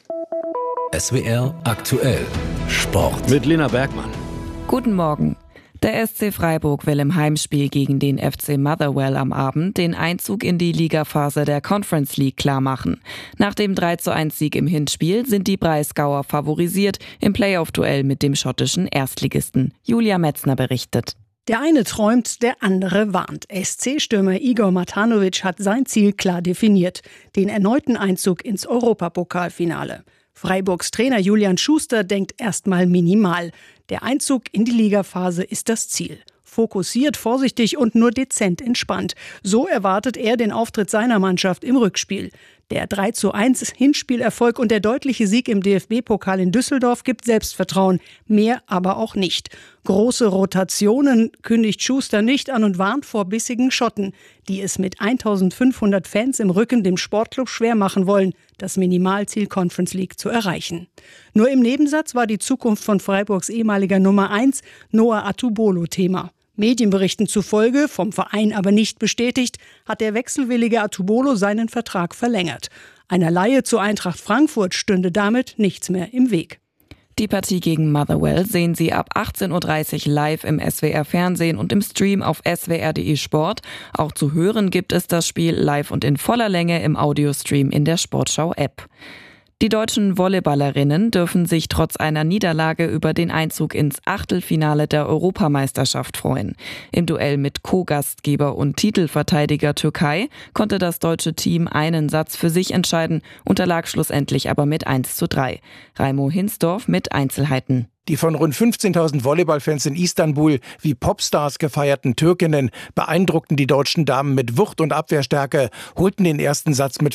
SWR aktuell Sport. Mit Lena Bergmann. Guten Morgen. Der SC Freiburg will im Heimspiel gegen den FC Motherwell am Abend den Einzug in die Ligaphase der Conference League klarmachen. Nach dem 3:1-Sieg im Hinspiel sind die Breisgauer favorisiert im Playoff-Duell mit dem schottischen Erstligisten. Julia Metzner berichtet. Der eine träumt, der andere warnt. SC-Stürmer Igor Matanovic hat sein Ziel klar definiert: den erneuten Einzug ins Europapokalfinale. Freiburgs Trainer Julian Schuster denkt erstmal minimal. Der Einzug in die Ligaphase ist das Ziel. Fokussiert, vorsichtig und nur dezent entspannt. So erwartet er den Auftritt seiner Mannschaft im Rückspiel. Der 3:1 Hinspielerfolg und der deutliche Sieg im DFB-Pokal in Düsseldorf gibt Selbstvertrauen. Mehr aber auch nicht. Große Rotationen kündigt Schuster nicht an und warnt vor bissigen Schotten, die es mit 1500 Fans im Rücken dem Sportclub schwer machen wollen, das Minimalziel Conference League zu erreichen. Nur im Nebensatz war die Zukunft von Freiburgs ehemaliger Nummer 1 Noah Atubolo Thema. Medienberichten zufolge, vom Verein aber nicht bestätigt, hat der wechselwillige Atubolo seinen Vertrag verlängert. Einer Leihe zur Eintracht Frankfurt stünde damit nichts mehr im Weg. Die Partie gegen Motherwell sehen Sie ab 18:30 Uhr live im SWR-Fernsehen und im Stream auf swr.de Sport. Auch zu hören gibt es das Spiel live und in voller Länge im Audiostream in der Sportschau-App. Die deutschen Volleyballerinnen dürfen sich trotz einer Niederlage über den Einzug ins Achtelfinale der Europameisterschaft freuen. Im Duell mit Co-Gastgeber und Titelverteidiger Türkei konnte das deutsche Team einen Satz für sich entscheiden, unterlag schlussendlich aber mit 1:3. Raimo Hinsdorf mit Einzelheiten. Die von rund 15.000 Volleyballfans in Istanbul wie Popstars gefeierten Türkinnen beeindruckten die deutschen Damen mit Wucht und Abwehrstärke, holten den ersten Satz mit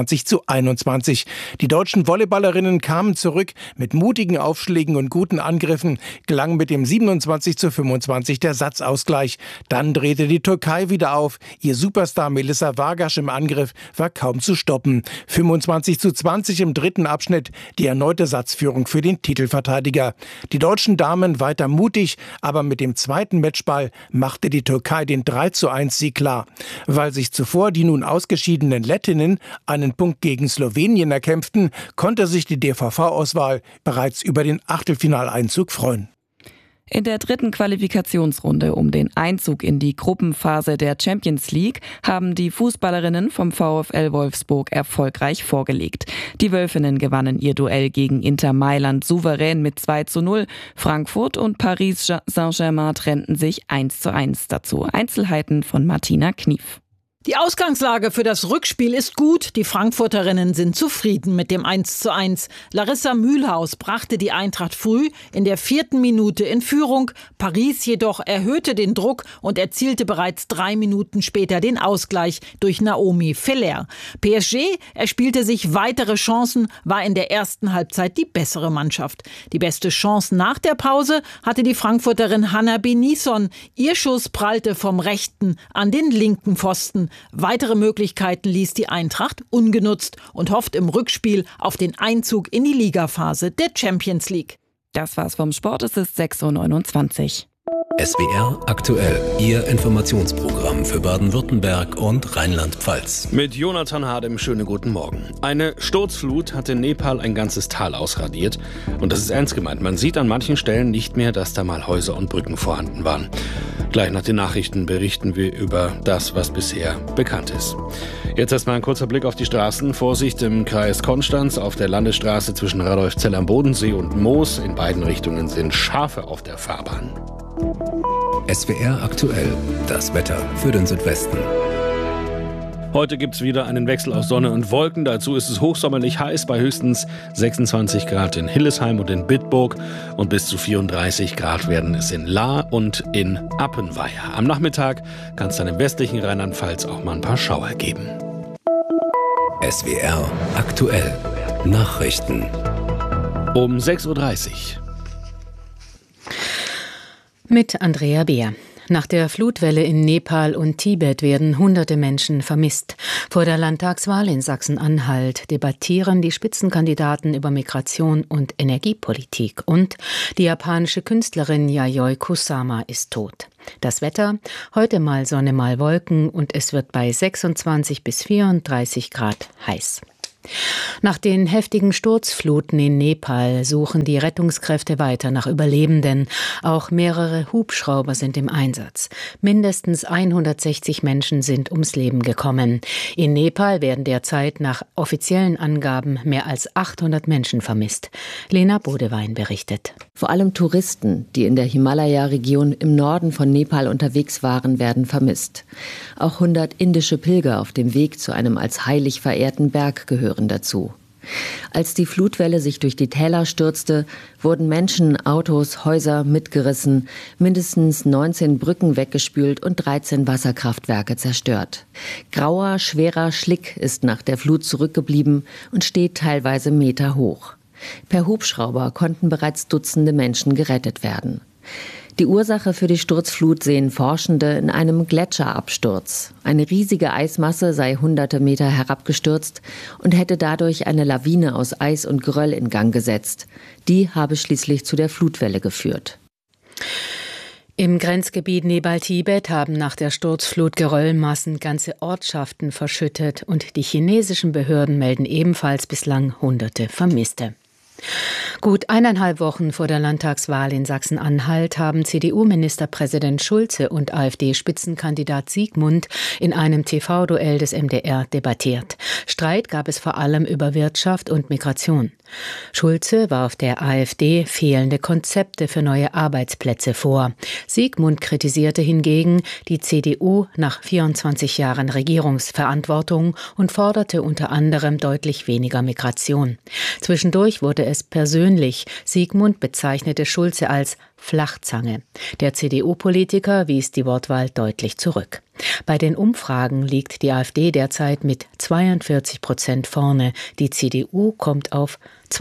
25:21. Die deutschen Volleyballerinnen kamen zurück mit mutigen Aufschlägen und guten Angriffen, gelang mit dem 27:25 der Satzausgleich. Dann drehte die Türkei wieder auf. Ihr Superstar Melissa Vargas im Angriff war kaum zu stoppen. 25:20 im dritten Abschnitt, die erneute Satzführung für den Titelverteidiger. Die deutschen Damen weiter mutig, aber mit dem zweiten Matchball machte die Türkei den 3:1-Sieg klar. Weil sich zuvor die nun ausgeschiedenen Lettinnen einen Punkt gegen Slowenien erkämpften, konnte sich die DVV-Auswahl bereits über den Achtelfinaleinzug freuen. In der dritten Qualifikationsrunde um den Einzug in die Gruppenphase der Champions League haben die Fußballerinnen vom VfL Wolfsburg erfolgreich vorgelegt. Die Wölfinnen gewannen ihr Duell gegen Inter Mailand souverän mit 2:0. Frankfurt und Paris Saint-Germain trennten sich 1:1 dazu. Einzelheiten von Martina Knief. Die Ausgangslage für das Rückspiel ist gut. Die Frankfurterinnen sind zufrieden mit dem 1:1. Larissa Mühlhaus brachte die Eintracht früh in der 4. Minute in Führung. Paris jedoch erhöhte den Druck und erzielte bereits 3 Minuten später den Ausgleich durch Naomi Feller. PSG erspielte sich weitere Chancen, war in der ersten Halbzeit die bessere Mannschaft. Die beste Chance nach der Pause hatte die Frankfurterin Hannah Benison. Ihr Schuss prallte vom rechten an den linken Pfosten. Weitere Möglichkeiten ließ die Eintracht ungenutzt und hofft im Rückspiel auf den Einzug in die Ligaphase der Champions League. Das war's vom Sport, es ist 6:29 Uhr. SWR aktuell, Ihr Informationsprogramm für Baden-Württemberg und Rheinland-Pfalz. Mit Jonathan Hardem, schönen guten Morgen. Eine Sturzflut hat in Nepal ein ganzes Tal ausradiert. Und das ist ernst gemeint. Man sieht an manchen Stellen nicht mehr, dass da mal Häuser und Brücken vorhanden waren. Gleich nach den Nachrichten berichten wir über das, was bisher bekannt ist. Jetzt erstmal ein kurzer Blick auf die Straßen. Vorsicht im Kreis Konstanz auf der Landesstraße zwischen Radolfzell am Bodensee und Moos. In beiden Richtungen sind Schafe auf der Fahrbahn. SWR aktuell, das Wetter für den Südwesten. Heute gibt es wieder einen Wechsel aus Sonne und Wolken. Dazu ist es hochsommerlich heiß bei höchstens 26 Grad in Hillesheim und in Bitburg. Und bis zu 34 Grad werden es in Lahr und in Appenweier. Am Nachmittag kann es dann im westlichen Rheinland-Pfalz auch mal ein paar Schauer geben. SWR aktuell, Nachrichten. Um 6.30 Uhr. Mit Andrea Beer. Nach der Flutwelle in Nepal und Tibet werden hunderte Menschen vermisst. Vor der Landtagswahl in Sachsen-Anhalt debattieren die Spitzenkandidaten über Migration und Energiepolitik. Und die japanische Künstlerin Yayoi Kusama ist tot. Das Wetter, heute mal Sonne, mal Wolken und es wird bei 26 bis 34 Grad heiß. Nach den heftigen Sturzfluten in Nepal suchen die Rettungskräfte weiter nach Überlebenden. Auch mehrere Hubschrauber sind im Einsatz. Mindestens 160 Menschen sind ums Leben gekommen. In Nepal werden derzeit nach offiziellen Angaben mehr als 800 Menschen vermisst. Lena Bodewein berichtet. Vor allem Touristen, die in der Himalaya-Region im Norden von Nepal unterwegs waren, werden vermisst. Auch 100 indische Pilger auf dem Weg zu einem als heilig verehrten Berg gehören dazu. Als die Flutwelle sich durch die Täler stürzte, wurden Menschen, Autos, Häuser mitgerissen, mindestens 19 Brücken weggespült und 13 Wasserkraftwerke zerstört. Grauer, schwerer Schlick ist nach der Flut zurückgeblieben und steht teilweise Meter hoch. Per Hubschrauber konnten bereits Dutzende Menschen gerettet werden. Die Ursache für die Sturzflut sehen Forschende in einem Gletscherabsturz. Eine riesige Eismasse sei hunderte Meter herabgestürzt und hätte dadurch eine Lawine aus Eis und Geröll in Gang gesetzt. Die habe schließlich zu der Flutwelle geführt. Im Grenzgebiet Nepal-Tibet haben nach der Sturzflut Geröllmassen ganze Ortschaften verschüttet und die chinesischen Behörden melden ebenfalls bislang Hunderte Vermisste. Gut 1,5 Wochen vor der Landtagswahl in Sachsen-Anhalt haben CDU-Ministerpräsident Schulze und AfD-Spitzenkandidat Siegmund in einem TV-Duell des MDR debattiert. Streit gab es vor allem über Wirtschaft und Migration. Schulze warf der AfD fehlende Konzepte für neue Arbeitsplätze vor. Siegmund kritisierte hingegen die CDU nach 24 Jahren Regierungsverantwortung und forderte unter anderem deutlich weniger Migration. Zwischendurch wurde es persönlich. Siegmund bezeichnete Schulze als Flachzange. Der CDU-Politiker wies die Wortwahl deutlich zurück. Bei den Umfragen liegt die AfD derzeit mit 42% vorne. Die CDU kommt auf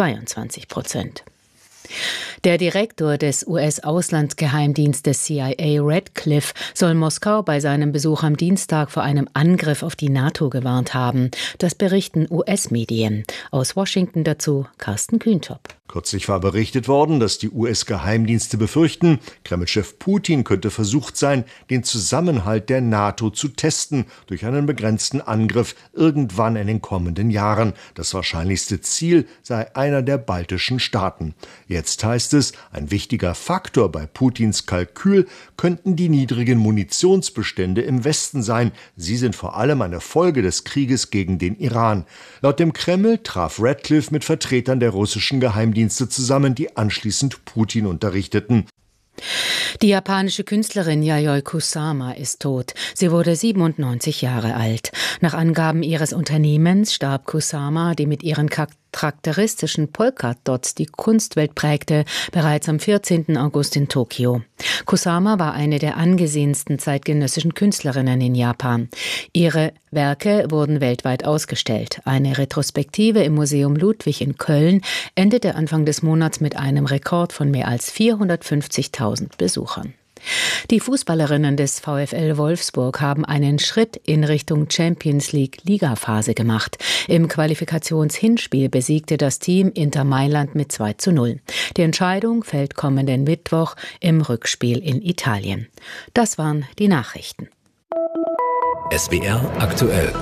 22%. Der Direktor des US-Auslandsgeheimdienstes CIA, Radcliffe, soll Moskau bei seinem Besuch am Dienstag vor einem Angriff auf die NATO gewarnt haben. Das berichten US-Medien. Aus Washington dazu Carsten Kühntop. Kürzlich war berichtet worden, dass die US-Geheimdienste befürchten, Kreml-Chef Putin könnte versucht sein, den Zusammenhalt der NATO zu testen durch einen begrenzten Angriff irgendwann in den kommenden Jahren. Das wahrscheinlichste Ziel sei einer der baltischen Staaten. Jetzt heißt es, ein wichtiger Faktor bei Putins Kalkül könnten die niedrigen Munitionsbestände im Westen sein. Sie sind vor allem eine Folge des Krieges gegen den Iran. Laut dem Kreml traf Radcliffe mit Vertretern der russischen Geheimdienste zusammen, die anschließend Putin unterrichteten. Die japanische Künstlerin Yayoi Kusama ist tot. Sie wurde 97 Jahre alt. Nach Angaben ihres Unternehmens starb Kusama, die mit ihren charakteristischen Polka-Dots die Kunstwelt prägte, bereits am 14. August in Tokio. Kusama war eine der angesehensten zeitgenössischen Künstlerinnen in Japan. Ihre Werke wurden weltweit ausgestellt. Eine Retrospektive im Museum Ludwig in Köln endete Anfang des Monats mit einem Rekord von mehr als 450.000 Besuchern. Die Fußballerinnen des VfL Wolfsburg haben einen Schritt in Richtung Champions-League-Ligaphase gemacht. Im Qualifikationshinspiel besiegte das Team Inter Mailand mit 2:0. Die Entscheidung fällt kommenden Mittwoch im Rückspiel in Italien. Das waren die Nachrichten. SWR aktuell.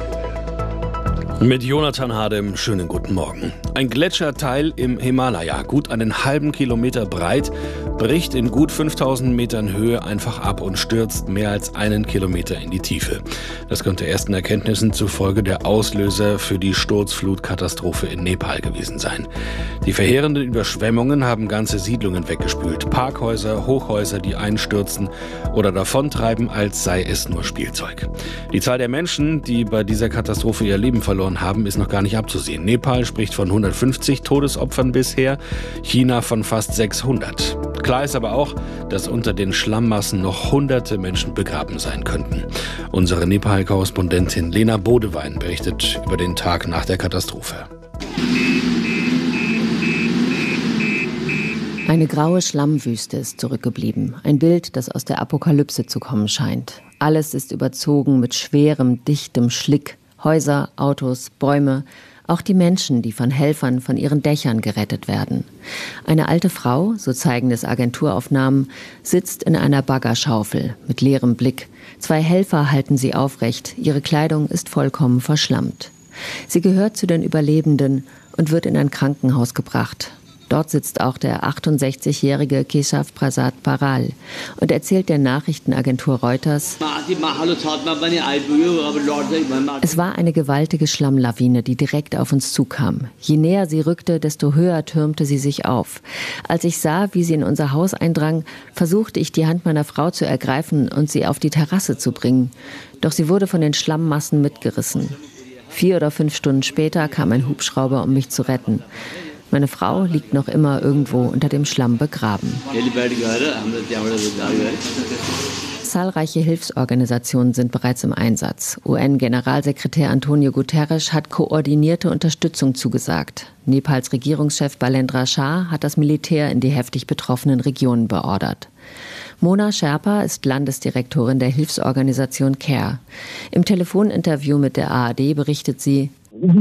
Mit Jonathan Hadem, schönen guten Morgen. Ein Gletscherteil im Himalaya, gut einen halben Kilometer breit, bricht in gut 5000 Metern Höhe einfach ab und stürzt mehr als 1 Kilometer in die Tiefe. Das könnte ersten Erkenntnissen zufolge der Auslöser für die Sturzflutkatastrophe in Nepal gewesen sein. Die verheerenden Überschwemmungen haben ganze Siedlungen weggespült. Parkhäuser, Hochhäuser, die einstürzen oder davontreiben, als sei es nur Spielzeug. Die Zahl der Menschen, die bei dieser Katastrophe ihr Leben verloren haben, ist noch gar nicht abzusehen. Nepal spricht von 150 Todesopfern bisher, China von fast 600. Klar ist aber auch, dass unter den Schlammmassen noch hunderte Menschen begraben sein könnten. Unsere Nepal-Korrespondentin Lena Bodewein berichtet über den Tag nach der Katastrophe. Eine graue Schlammwüste ist zurückgeblieben. Ein Bild, das aus der Apokalypse zu kommen scheint. Alles ist überzogen mit schwerem, dichtem Schlick. Häuser, Autos, Bäume, auch die Menschen, die von Helfern von ihren Dächern gerettet werden. Eine alte Frau, so zeigen es Agenturaufnahmen, sitzt in einer Baggerschaufel mit leerem Blick. 2 Helfer halten sie aufrecht, ihre Kleidung ist vollkommen verschlammt. Sie gehört zu den Überlebenden und wird in ein Krankenhaus gebracht. Dort sitzt auch der 68-jährige Keshav Prasad Paral und erzählt der Nachrichtenagentur Reuters: Es war eine gewaltige Schlammlawine, die direkt auf uns zukam. Je näher sie rückte, desto höher türmte sie sich auf. Als ich sah, wie sie in unser Haus eindrang, versuchte ich, die Hand meiner Frau zu ergreifen und sie auf die Terrasse zu bringen. Doch sie wurde von den Schlammmassen mitgerissen. 4 oder 5 Stunden später kam ein Hubschrauber, um mich zu retten. Meine Frau liegt noch immer irgendwo unter dem Schlamm begraben. Zahlreiche Hilfsorganisationen sind bereits im Einsatz. UN-Generalsekretär Antonio Guterres hat koordinierte Unterstützung zugesagt. Nepals Regierungschef Balendra Shah hat das Militär in die heftig betroffenen Regionen beordert. Mona Sherpa ist Landesdirektorin der Hilfsorganisation CARE. Im Telefoninterview mit der ARD berichtet sie: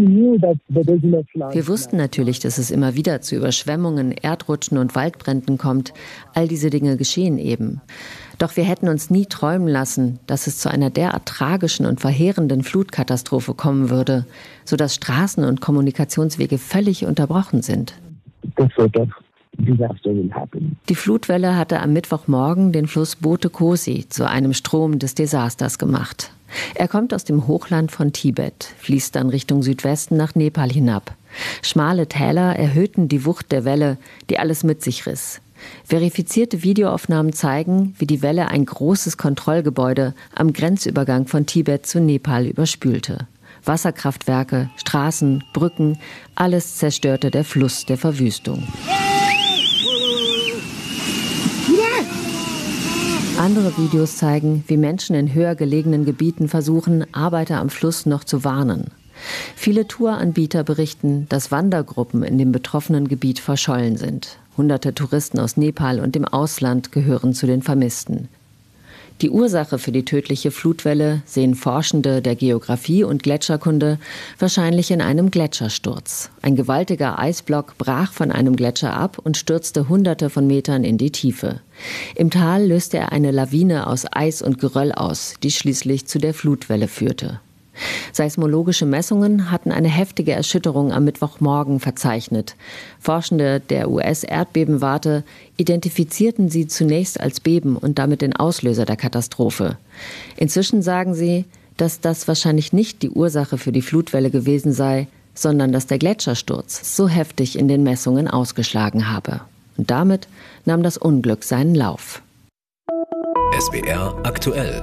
Wir wussten natürlich, dass es immer wieder zu Überschwemmungen, Erdrutschen und Waldbränden kommt. All diese Dinge geschehen eben. Doch wir hätten uns nie träumen lassen, dass es zu einer derart tragischen und verheerenden Flutkatastrophe kommen würde, sodass Straßen und Kommunikationswege völlig unterbrochen sind. Die Flutwelle hatte am Mittwochmorgen den Fluss Bote Kosi zu einem Strom des Desasters gemacht. Er kommt aus dem Hochland von Tibet, fließt dann Richtung Südwesten nach Nepal hinab. Schmale Täler erhöhten die Wucht der Welle, die alles mit sich riss. Verifizierte Videoaufnahmen zeigen, wie die Welle ein großes Kontrollgebäude am Grenzübergang von Tibet zu Nepal überspülte. Wasserkraftwerke, Straßen, Brücken, alles zerstörte der Fluss der Verwüstung. Andere Videos zeigen, wie Menschen in höher gelegenen Gebieten versuchen, Arbeiter am Fluss noch zu warnen. Viele Touranbieter berichten, dass Wandergruppen in dem betroffenen Gebiet verschollen sind. Hunderte Touristen aus Nepal und dem Ausland gehören zu den Vermissten. Die Ursache für die tödliche Flutwelle sehen Forschende der Geographie und Gletscherkunde wahrscheinlich in einem Gletschersturz. Ein gewaltiger Eisblock brach von einem Gletscher ab und stürzte Hunderte von Metern in die Tiefe. Im Tal löste er eine Lawine aus Eis und Geröll aus, die schließlich zu der Flutwelle führte. Seismologische Messungen hatten eine heftige Erschütterung am Mittwochmorgen verzeichnet. Forschende der US-Erdbebenwarte identifizierten sie zunächst als Beben und damit den Auslöser der Katastrophe. Inzwischen sagen sie, dass das wahrscheinlich nicht die Ursache für die Flutwelle gewesen sei, sondern dass der Gletschersturz so heftig in den Messungen ausgeschlagen habe. Und damit nahm das Unglück seinen Lauf. SWR aktuell.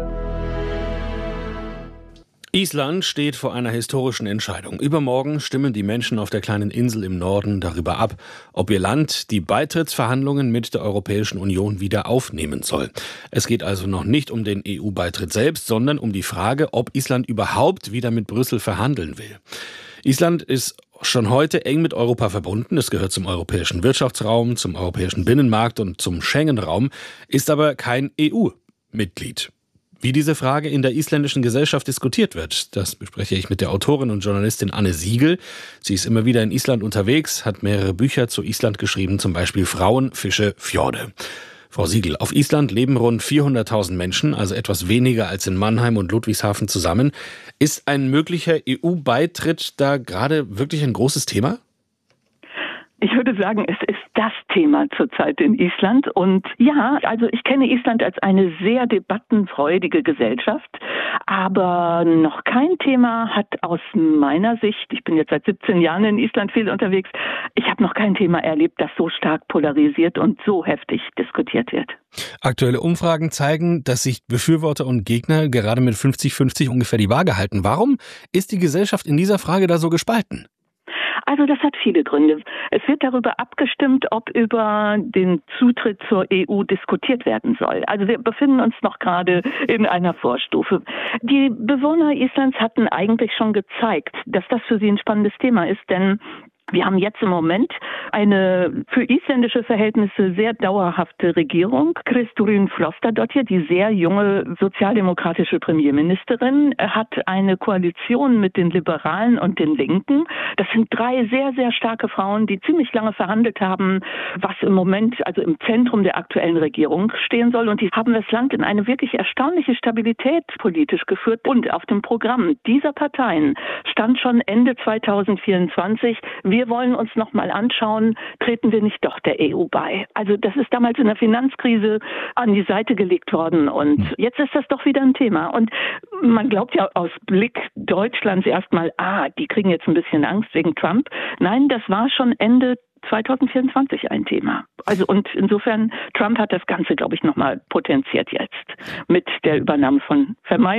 Island steht vor einer historischen Entscheidung. Übermorgen stimmen die Menschen auf der kleinen Insel im Norden darüber ab, ob ihr Land die Beitrittsverhandlungen mit der Europäischen Union wieder aufnehmen soll. Es geht also noch nicht um den EU-Beitritt selbst, sondern um die Frage, ob Island überhaupt wieder mit Brüssel verhandeln will. Island ist schon heute eng mit Europa verbunden. Es gehört zum europäischen Wirtschaftsraum, zum europäischen Binnenmarkt und zum Schengen-Raum, ist aber kein EU-Mitglied. Wie diese Frage in der isländischen Gesellschaft diskutiert wird, das bespreche ich mit der Autorin und Journalistin Anne Siegel. Sie ist immer wieder in Island unterwegs, hat mehrere Bücher zu Island geschrieben, zum Beispiel Frauen, Fische, Fjorde. Frau Siegel, auf Island leben rund 400.000 Menschen, also etwas weniger als in Mannheim und Ludwigshafen zusammen. Ist ein möglicher EU-Beitritt da gerade wirklich ein großes Thema? Ich würde sagen, es ist das Thema zurzeit in Island. Und ja, also ich kenne Island als eine sehr debattenfreudige Gesellschaft, aber noch kein Thema hat aus meiner Sicht, ich bin jetzt seit 17 Jahren in Island viel unterwegs, ich habe noch kein Thema erlebt, das so stark polarisiert und so heftig diskutiert wird. Aktuelle Umfragen zeigen, dass sich Befürworter und Gegner gerade mit 50-50 ungefähr die Waage halten. Warum ist die Gesellschaft in dieser Frage da so gespalten? Also das hat viele Gründe. Es wird darüber abgestimmt, ob über den Zutritt zur EU diskutiert werden soll. Also wir befinden uns noch gerade in einer Vorstufe. Die Bewohner Islands hatten eigentlich schon gezeigt, dass das für sie ein spannendes Thema ist, denn wir haben jetzt im Moment eine für isländische Verhältnisse sehr dauerhafte Regierung. Kristrún Frostadóttir, die sehr junge sozialdemokratische Premierministerin, hat eine Koalition mit den Liberalen und den Linken. Das sind 3 sehr, sehr starke Frauen, die ziemlich lange verhandelt haben, was im Moment also im Zentrum der aktuellen Regierung stehen soll. Und die haben das Land in eine wirklich erstaunliche Stabilität politisch geführt. Und auf dem Programm dieser Parteien stand schon Ende 2024, wir wollen uns noch mal anschauen, treten wir nicht doch der EU bei. Also das ist damals in der Finanzkrise an die Seite gelegt worden und jetzt ist das doch wieder ein Thema. Und man glaubt ja aus Blick Deutschlands erstmal, die kriegen jetzt ein bisschen Angst wegen Trump. Nein, das war schon Ende 2024 ein Thema. Also und insofern, Trump hat das Ganze, glaube ich, nochmal potenziert jetzt mit der Übernahme von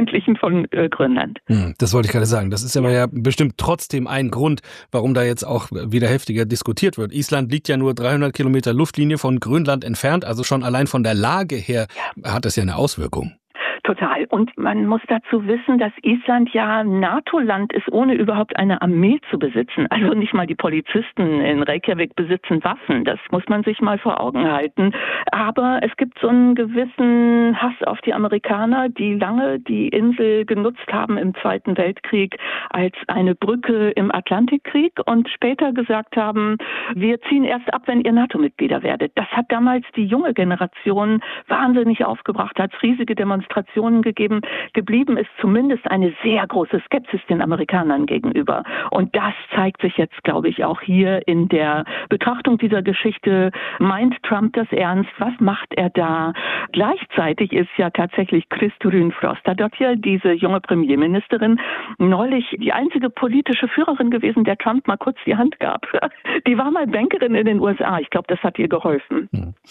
Grönland. Das wollte ich gerade sagen. Das ist aber ja bestimmt trotzdem ein Grund, warum da jetzt auch wieder heftiger diskutiert wird. Island liegt ja nur 300 Kilometer Luftlinie von Grönland entfernt, also schon allein von der Lage her hat das ja eine Auswirkung. Total. Und man muss dazu wissen, dass Island ja NATO-Land ist, ohne überhaupt eine Armee zu besitzen. Also nicht mal die Polizisten in Reykjavik besitzen Waffen. Das muss man sich mal vor Augen halten. Aber es gibt so einen gewissen Hass auf die Amerikaner, die lange die Insel genutzt haben im Zweiten Weltkrieg als eine Brücke im Atlantikkrieg und später gesagt haben, wir ziehen erst ab, wenn ihr NATO-Mitglieder werdet. Das hat damals die junge Generation wahnsinnig aufgebracht, hat es riesige Demonstrationen gegeben. Geblieben ist zumindest eine sehr große Skepsis den Amerikanern gegenüber. Und das zeigt sich jetzt, glaube ich, auch hier in der Betrachtung dieser Geschichte. Meint Trump das ernst? Was macht er da? Gleichzeitig ist ja tatsächlich Kristrún Frostadóttir, diese junge Premierministerin, neulich die einzige politische Führerin gewesen, der Trump mal kurz die Hand gab. Die war mal Bankerin in den USA. Ich glaube, das hat ihr geholfen.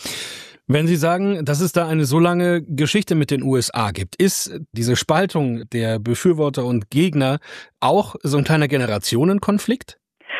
Wenn Sie sagen, dass es da eine so lange Geschichte mit den USA gibt, ist diese Spaltung der Befürworter und Gegner auch so ein kleiner Generationenkonflikt?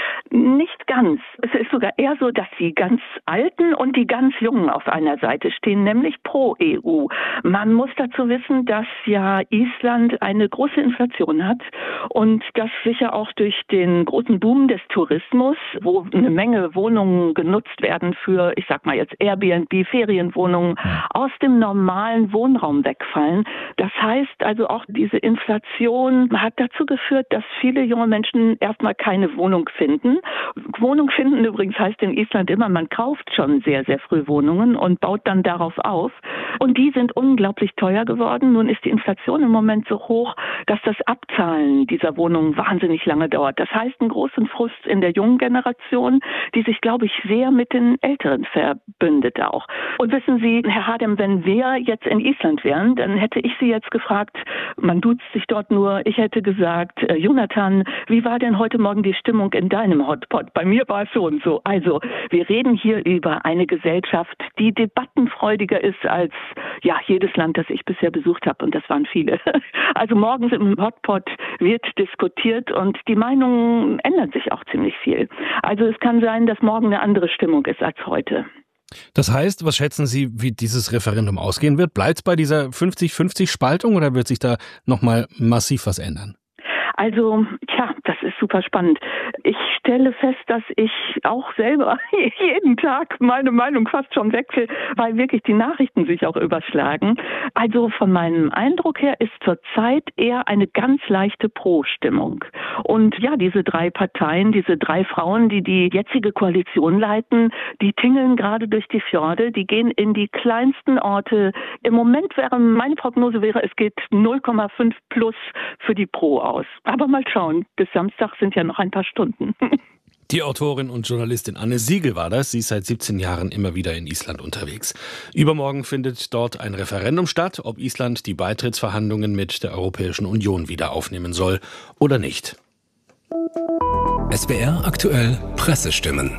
Nicht ganz. Es ist sogar eher so, dass die ganz Alten und die ganz Jungen auf einer Seite stehen, nämlich pro EU. Man muss dazu wissen, dass ja Island eine große Inflation hat und das sicher auch durch den großen Boom des Tourismus, wo eine Menge Wohnungen genutzt werden für, ich sag mal jetzt Airbnb, Ferienwohnungen, aus dem normalen Wohnraum wegfallen. Das heißt also auch diese Inflation hat dazu geführt, dass viele junge Menschen erstmal keine Wohnung finden. Wohnung finden übrigens heißt in Island immer, man kauft schon sehr, sehr früh Wohnungen und baut dann darauf auf. Und die sind unglaublich teuer geworden. Nun ist die Inflation im Moment so hoch, dass das Abzahlen dieser Wohnungen wahnsinnig lange dauert. Das heißt einen großen Frust in der jungen Generation, die sich, glaube ich, sehr mit den Älteren verbündet auch. Und wissen Sie, Herr Hardem, wenn wir jetzt in Island wären, dann hätte ich Sie jetzt gefragt, man duzt sich dort nur, ich hätte gesagt, Jonathan, wie war denn heute Morgen die Stimmung in deinem Hotpot? Bei mir war es so und so. Also, wir reden hier über eine Gesellschaft, die debattenfreudiger ist als jedes Land, das ich bisher besucht habe. Und das waren viele. Also morgens im Hotpot wird diskutiert und die Meinungen ändern sich auch ziemlich viel. Also es kann sein, dass morgen eine andere Stimmung ist als heute. Das heißt, was schätzen Sie, wie dieses Referendum ausgehen wird? Bleibt es bei dieser 50-50-Spaltung oder wird sich da nochmal massiv was ändern? Also, das ist super spannend. Ich stelle fest, dass ich auch selber jeden Tag meine Meinung fast schon wechsle, weil wirklich die Nachrichten sich auch überschlagen. Also von meinem Eindruck her ist zurzeit eher eine ganz leichte Pro-Stimmung. Und ja, diese 3 Parteien, diese 3 Frauen, die die jetzige Koalition leiten, die tingeln gerade durch die Fjorde, die gehen in die kleinsten Orte. Im Moment wäre meine Prognose es geht 0,5 plus für die Pro aus. Aber mal schauen, bis Samstag sind ja noch ein paar Stunden. Die Autorin und Journalistin Anne Siegel war das. Sie ist seit 17 Jahren immer wieder in Island unterwegs. Übermorgen findet dort ein Referendum statt, ob Island die Beitrittsverhandlungen mit der Europäischen Union wieder aufnehmen soll oder nicht. SWR aktuell Pressestimmen.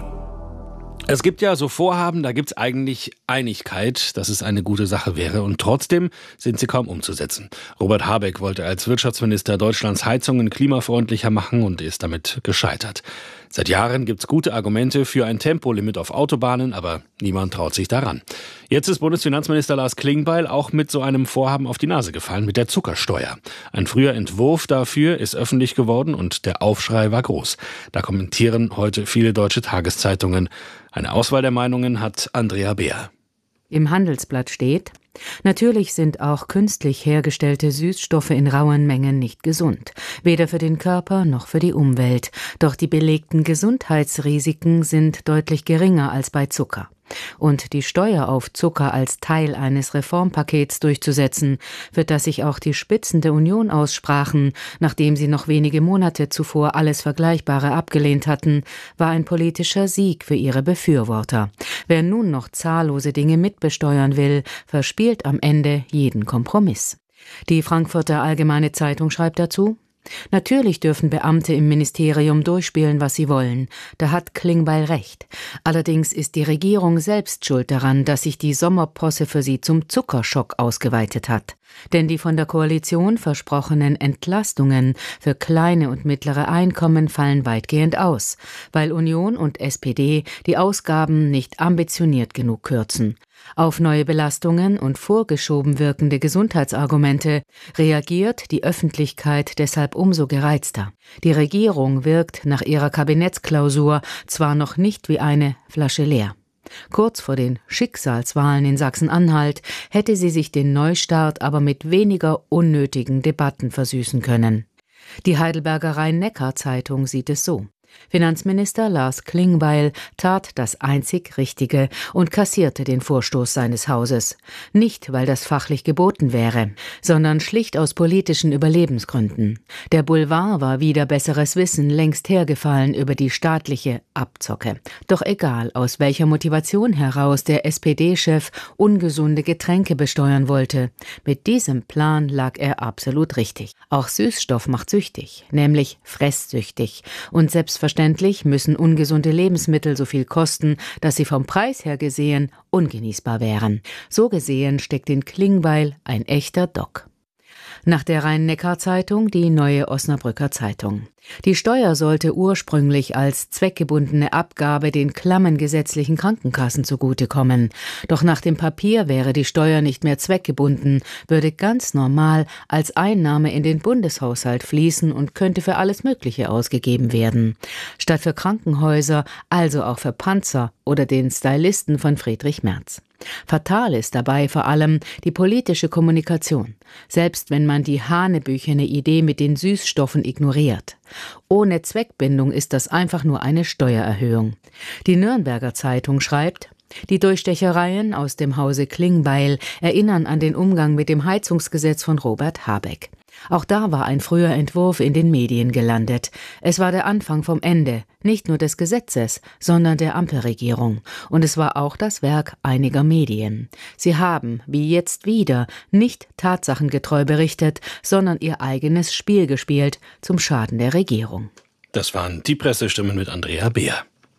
Es gibt ja so Vorhaben, da gibt es eigentlich Einigkeit, dass es eine gute Sache wäre. Und trotzdem sind sie kaum umzusetzen. Robert Habeck wollte als Wirtschaftsminister Deutschlands Heizungen klimafreundlicher machen und ist damit gescheitert. Seit Jahren gibt es gute Argumente für ein Tempolimit auf Autobahnen, aber niemand traut sich daran. Jetzt ist Bundesfinanzminister Lars Klingbeil auch mit so einem Vorhaben auf die Nase gefallen, mit der Zuckersteuer. Ein früher Entwurf dafür ist öffentlich geworden und der Aufschrei war groß. Da kommentieren heute viele deutsche Tageszeitungen. Eine Auswahl der Meinungen hat Andrea Beer. Im Handelsblatt steht: Natürlich sind auch künstlich hergestellte Süßstoffe in rauen Mengen nicht gesund, weder für den Körper noch für die Umwelt. Doch die belegten Gesundheitsrisiken sind deutlich geringer als bei Zucker. Und die Steuer auf Zucker als Teil eines Reformpakets durchzusetzen, für das sich auch die Spitzen der Union aussprachen, nachdem sie noch wenige Monate zuvor alles Vergleichbare abgelehnt hatten, war ein politischer Sieg für ihre Befürworter. Wer nun noch zahllose Dinge mitbesteuern will, verspielt am Ende jeden Kompromiss. Die Frankfurter Allgemeine Zeitung schreibt dazu: Natürlich dürfen Beamte im Ministerium durchspielen, was sie wollen. Da hat Klingbeil recht. Allerdings ist die Regierung selbst schuld daran, dass sich die Sommerposse für sie zum Zuckerschock ausgeweitet hat. Denn die von der Koalition versprochenen Entlastungen für kleine und mittlere Einkommen fallen weitgehend aus, weil Union und SPD die Ausgaben nicht ambitioniert genug kürzen. Auf neue Belastungen und vorgeschoben wirkende Gesundheitsargumente reagiert die Öffentlichkeit deshalb umso gereizter. Die Regierung wirkt nach ihrer Kabinettsklausur zwar noch nicht wie eine Flasche leer. Kurz vor den Schicksalswahlen in Sachsen-Anhalt hätte sie sich den Neustart aber mit weniger unnötigen Debatten versüßen können. Die Heidelberger Rhein-Neckar-Zeitung sieht es so: Finanzminister Lars Klingbeil tat das einzig Richtige und kassierte den Vorstoß seines Hauses. Nicht, weil das fachlich geboten wäre, sondern schlicht aus politischen Überlebensgründen. Der Boulevard war wider besseres Wissen längst hergefallen über die staatliche Abzocke. Doch egal, aus welcher Motivation heraus der SPD-Chef ungesunde Getränke besteuern wollte, mit diesem Plan lag er absolut richtig. Auch Süßstoff macht süchtig, nämlich fresssüchtig, und selbstverständlich müssen ungesunde Lebensmittel so viel kosten, dass sie vom Preis her gesehen ungenießbar wären. So gesehen steckt in Klingbeil ein echter Doc. Nach der Rhein-Neckar-Zeitung die Neue Osnabrücker Zeitung. Die Steuer sollte ursprünglich als zweckgebundene Abgabe den klammen gesetzlichen Krankenkassen zugutekommen. Doch nach dem Papier wäre die Steuer nicht mehr zweckgebunden, würde ganz normal als Einnahme in den Bundeshaushalt fließen und könnte für alles Mögliche ausgegeben werden. Statt für Krankenhäuser, also auch für Panzer oder den Stylisten von Friedrich Merz. Fatal ist dabei vor allem die politische Kommunikation, selbst wenn man die hanebüchene Idee mit den Süßstoffen ignoriert. Ohne Zweckbindung ist das einfach nur eine Steuererhöhung. Die Nürnberger Zeitung schreibt: Die Durchstechereien aus dem Hause Klingbeil erinnern an den Umgang mit dem Heizungsgesetz von Robert Habeck. Auch da war ein früher Entwurf in den Medien gelandet. Es war der Anfang vom Ende, nicht nur des Gesetzes, sondern der Ampelregierung. Und es war auch das Werk einiger Medien. Sie haben, wie jetzt wieder, nicht tatsachengetreu berichtet, sondern ihr eigenes Spiel gespielt, zum Schaden der Regierung. Das waren die Pressestimmen mit Andrea Beer.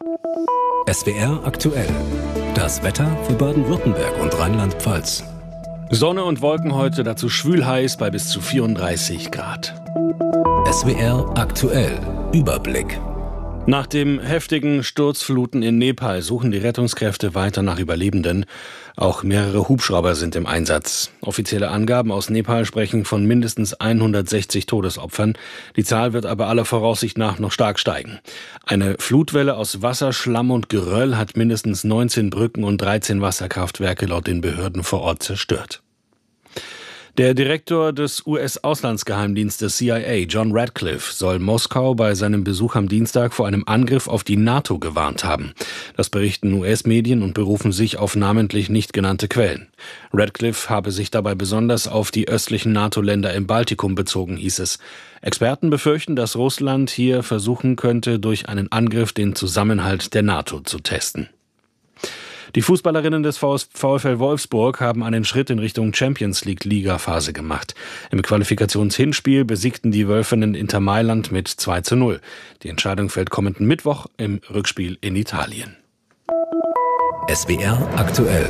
SWR aktuell. Das Wetter für Baden-Württemberg und Rheinland-Pfalz. Sonne und Wolken heute, dazu schwülheiß bei bis zu 34 Grad. SWR aktuell. Überblick. Nach dem heftigen Sturzfluten in Nepal suchen die Rettungskräfte weiter nach Überlebenden. Auch mehrere Hubschrauber sind im Einsatz. Offizielle Angaben aus Nepal sprechen von mindestens 160 Todesopfern. Die Zahl wird aber aller Voraussicht nach noch stark steigen. Eine Flutwelle aus Wasser, Schlamm und Geröll hat mindestens 19 Brücken und 13 Wasserkraftwerke laut den Behörden vor Ort zerstört. Der Direktor des US-Auslandsgeheimdienstes CIA, John Radcliffe, soll Moskau bei seinem Besuch am Dienstag vor einem Angriff auf die NATO gewarnt haben. Das berichten US-Medien und berufen sich auf namentlich nicht genannte Quellen. Radcliffe habe sich dabei besonders auf die östlichen NATO-Länder im Baltikum bezogen, hieß es. Experten befürchten, dass Russland hier versuchen könnte, durch einen Angriff den Zusammenhalt der NATO zu testen. Die Fußballerinnen des VfL Wolfsburg haben einen Schritt in Richtung Champions-League-Ligaphase gemacht. Im Qualifikationshinspiel besiegten die Wölfinnen Inter Mailand mit 2:0. Die Entscheidung fällt kommenden Mittwoch im Rückspiel in Italien. SWR aktuell.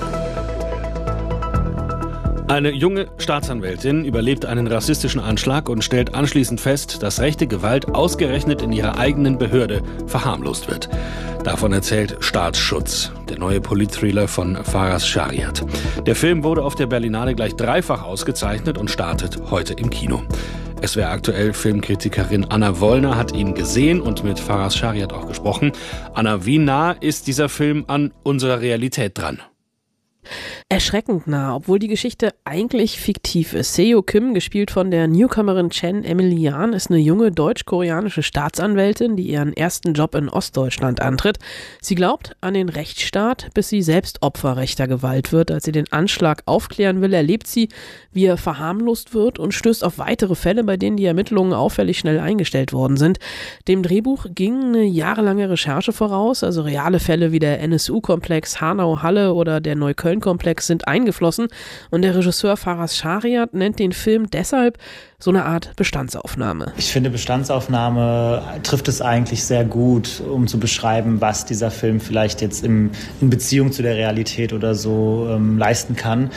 Eine junge Staatsanwältin überlebt einen rassistischen Anschlag und stellt anschließend fest, dass rechte Gewalt ausgerechnet in ihrer eigenen Behörde verharmlost wird. Davon erzählt Staatsschutz, der neue Politthriller von Faraz Shariat. Der Film wurde auf der Berlinale gleich dreifach ausgezeichnet und startet heute im Kino. SWR aktuell Filmkritikerin Anna Wollner hat ihn gesehen und mit Faraz Shariat auch gesprochen. Anna, wie nah ist dieser Film an unserer Realität dran? Erschreckend nah, obwohl die Geschichte eigentlich fiktiv ist. Seo Kim, gespielt von der Newcomerin Chen Emilian, ist eine junge deutsch-koreanische Staatsanwältin, die ihren ersten Job in Ostdeutschland antritt. Sie glaubt an den Rechtsstaat, bis sie selbst Opfer rechter Gewalt wird. Als sie den Anschlag aufklären will, erlebt sie, wie er verharmlost wird und stößt auf weitere Fälle, bei denen die Ermittlungen auffällig schnell eingestellt worden sind. Dem Drehbuch ging eine jahrelange Recherche voraus, also reale Fälle wie der NSU-Komplex Hanau-Halle oder der Neukölln-Komplex sind eingeflossen und der Regisseur Faraz Shariat nennt den Film deshalb so eine Art Bestandsaufnahme. Ich finde, Bestandsaufnahme trifft es eigentlich sehr gut, um zu beschreiben, was dieser Film vielleicht jetzt in Beziehung zu der Realität oder so leisten kann.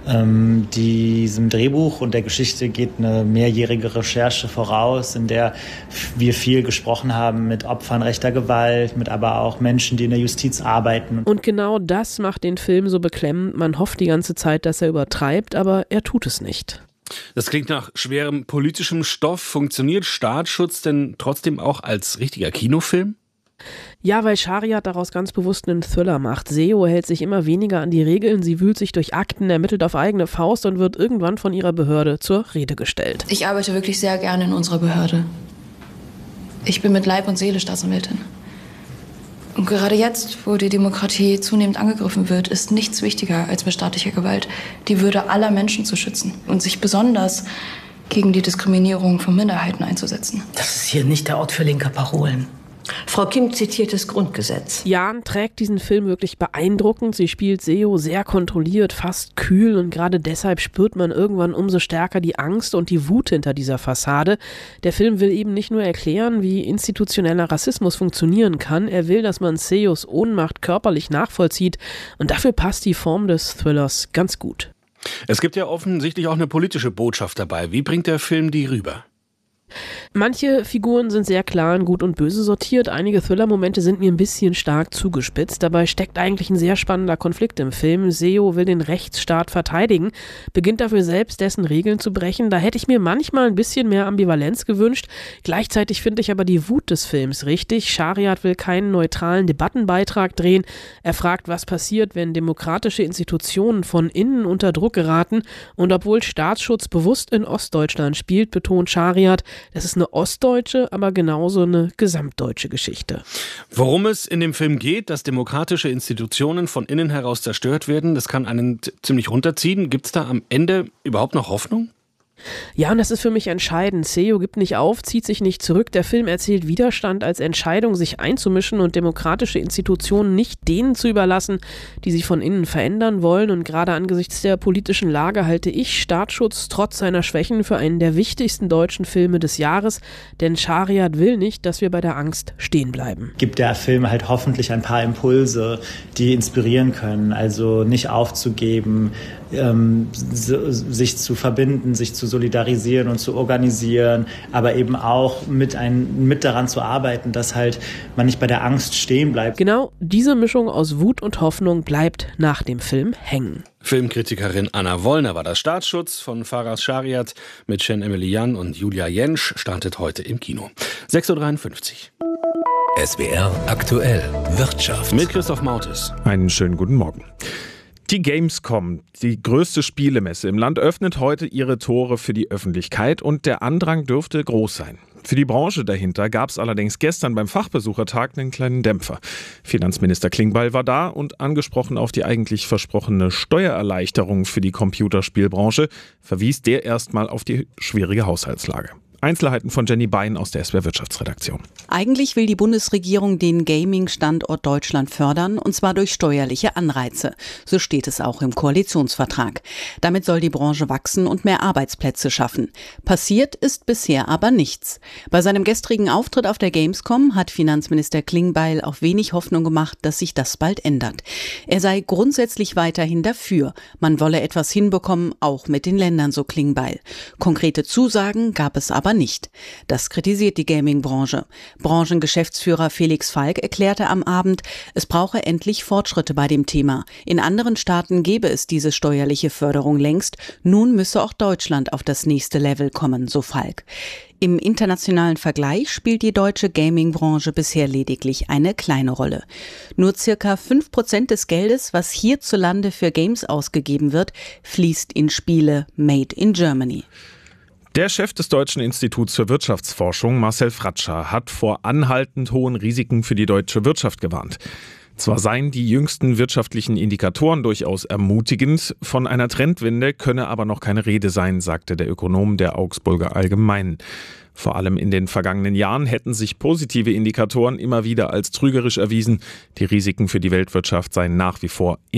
Diesem Drehbuch und der Geschichte geht eine mehrjährige Recherche voraus, in der wir viel gesprochen haben mit Opfern rechter Gewalt, mit aber auch Menschen, die in der Justiz arbeiten. Und genau das macht den Film so beklemmend. Man hofft die ganze Zeit, dass er übertreibt, aber er tut es nicht. Das klingt nach schwerem politischem Stoff. Funktioniert Staatsschutz denn trotzdem auch als richtiger Kinofilm? Ja, weil Shariat daraus ganz bewusst einen Thriller macht. Seo hält sich immer weniger an die Regeln, sie wühlt sich durch Akten, ermittelt auf eigene Faust und wird irgendwann von ihrer Behörde zur Rede gestellt. Ich arbeite wirklich sehr gerne in unserer Behörde. Ich bin mit Leib und Seele Staatsanwältin. Und gerade jetzt, wo die Demokratie zunehmend angegriffen wird, ist nichts wichtiger als mit staatlicher Gewalt, die Würde aller Menschen zu schützen und sich besonders gegen die Diskriminierung von Minderheiten einzusetzen. Das ist hier nicht der Ort für linke Parolen. Frau Kim zitiert das Grundgesetz. Jan trägt diesen Film wirklich beeindruckend. Sie spielt Seo sehr kontrolliert, fast kühl und gerade deshalb spürt man irgendwann umso stärker die Angst und die Wut hinter dieser Fassade. Der Film will eben nicht nur erklären, wie institutioneller Rassismus funktionieren kann, er will, dass man Seos Ohnmacht körperlich nachvollzieht und dafür passt die Form des Thrillers ganz gut. Es gibt ja offensichtlich auch eine politische Botschaft dabei. Wie bringt der Film die rüber? Manche Figuren sind sehr klar in Gut und Böse sortiert, einige Thriller-Momente sind mir ein bisschen stark zugespitzt, dabei steckt eigentlich ein sehr spannender Konflikt im Film. Seo will den Rechtsstaat verteidigen, beginnt dafür selbst dessen Regeln zu brechen, da hätte ich mir manchmal ein bisschen mehr Ambivalenz gewünscht, gleichzeitig finde ich aber die Wut des Films richtig. Shariat will keinen neutralen Debattenbeitrag drehen, er fragt, was passiert, wenn demokratische Institutionen von innen unter Druck geraten und obwohl Staatsschutz bewusst in Ostdeutschland spielt, betont Shariat, das ist eine ostdeutsche, aber genauso eine gesamtdeutsche Geschichte. Worum es in dem Film geht, dass demokratische Institutionen von innen heraus zerstört werden, das kann einen ziemlich runterziehen. Gibt es da am Ende überhaupt noch Hoffnung? Ja, und das ist für mich entscheidend. Seo gibt nicht auf, zieht sich nicht zurück. Der Film erzählt Widerstand als Entscheidung, sich einzumischen und demokratische Institutionen nicht denen zu überlassen, die sich von innen verändern wollen. Und gerade angesichts der politischen Lage halte ich Staatsschutz trotz seiner Schwächen für einen der wichtigsten deutschen Filme des Jahres. Denn Shariat will nicht, dass wir bei der Angst stehen bleiben. Gibt der Film halt hoffentlich ein paar Impulse, die inspirieren können. Also nicht aufzugeben, sich zu verbinden, sich zu solidarisieren und zu organisieren, aber eben auch mit daran zu arbeiten, dass halt man nicht bei der Angst stehen bleibt. Genau diese Mischung aus Wut und Hoffnung bleibt nach dem Film hängen. Filmkritikerin Anna Wollner war das. Startschutz von Faraz Shariat mit Cem Emilian und Julia Jentsch startet heute im Kino. 6.53 Uhr. SWR aktuell Wirtschaft. Mit Christoph Mautes. Einen schönen guten Morgen. Die Gamescom, die größte Spielemesse im Land, öffnet heute ihre Tore für die Öffentlichkeit und der Andrang dürfte groß sein. Für die Branche dahinter gab es allerdings gestern beim Fachbesuchertag einen kleinen Dämpfer. Finanzminister Klingbeil war da und angesprochen auf die eigentlich versprochene Steuererleichterung für die Computerspielbranche, verwies der erstmal auf die schwierige Haushaltslage. Einzelheiten von Jenny Bein aus der SWR Wirtschaftsredaktion. Eigentlich will die Bundesregierung den Gaming-Standort Deutschland fördern, und zwar durch steuerliche Anreize. So steht es auch im Koalitionsvertrag. Damit soll die Branche wachsen und mehr Arbeitsplätze schaffen. Passiert ist bisher aber nichts. Bei seinem gestrigen Auftritt auf der Gamescom hat Finanzminister Klingbeil auch wenig Hoffnung gemacht, dass sich das bald ändert. Er sei grundsätzlich weiterhin dafür. Man wolle etwas hinbekommen, auch mit den Ländern, so Klingbeil. Konkrete Zusagen gab es aber nicht. Das kritisiert die Gaming-Branche. Branchengeschäftsführer Felix Falk erklärte am Abend, es brauche endlich Fortschritte bei dem Thema. In anderen Staaten gäbe es diese steuerliche Förderung längst. Nun müsse auch Deutschland auf das nächste Level kommen, so Falk. Im internationalen Vergleich spielt die deutsche Gaming-Branche bisher lediglich eine kleine Rolle. Nur circa 5% des Geldes, was hierzulande für Games ausgegeben wird, fließt in Spiele made in Germany. Der Chef des Deutschen Instituts für Wirtschaftsforschung, Marcel Fratscher, hat vor anhaltend hohen Risiken für die deutsche Wirtschaft gewarnt. Zwar seien die jüngsten wirtschaftlichen Indikatoren durchaus ermutigend, von einer Trendwende könne aber noch keine Rede sein, sagte der Ökonom der Augsburger Allgemeinen. Vor allem in den vergangenen Jahren hätten sich positive Indikatoren immer wieder als trügerisch erwiesen. Die Risiken für die Weltwirtschaft seien nach wie vor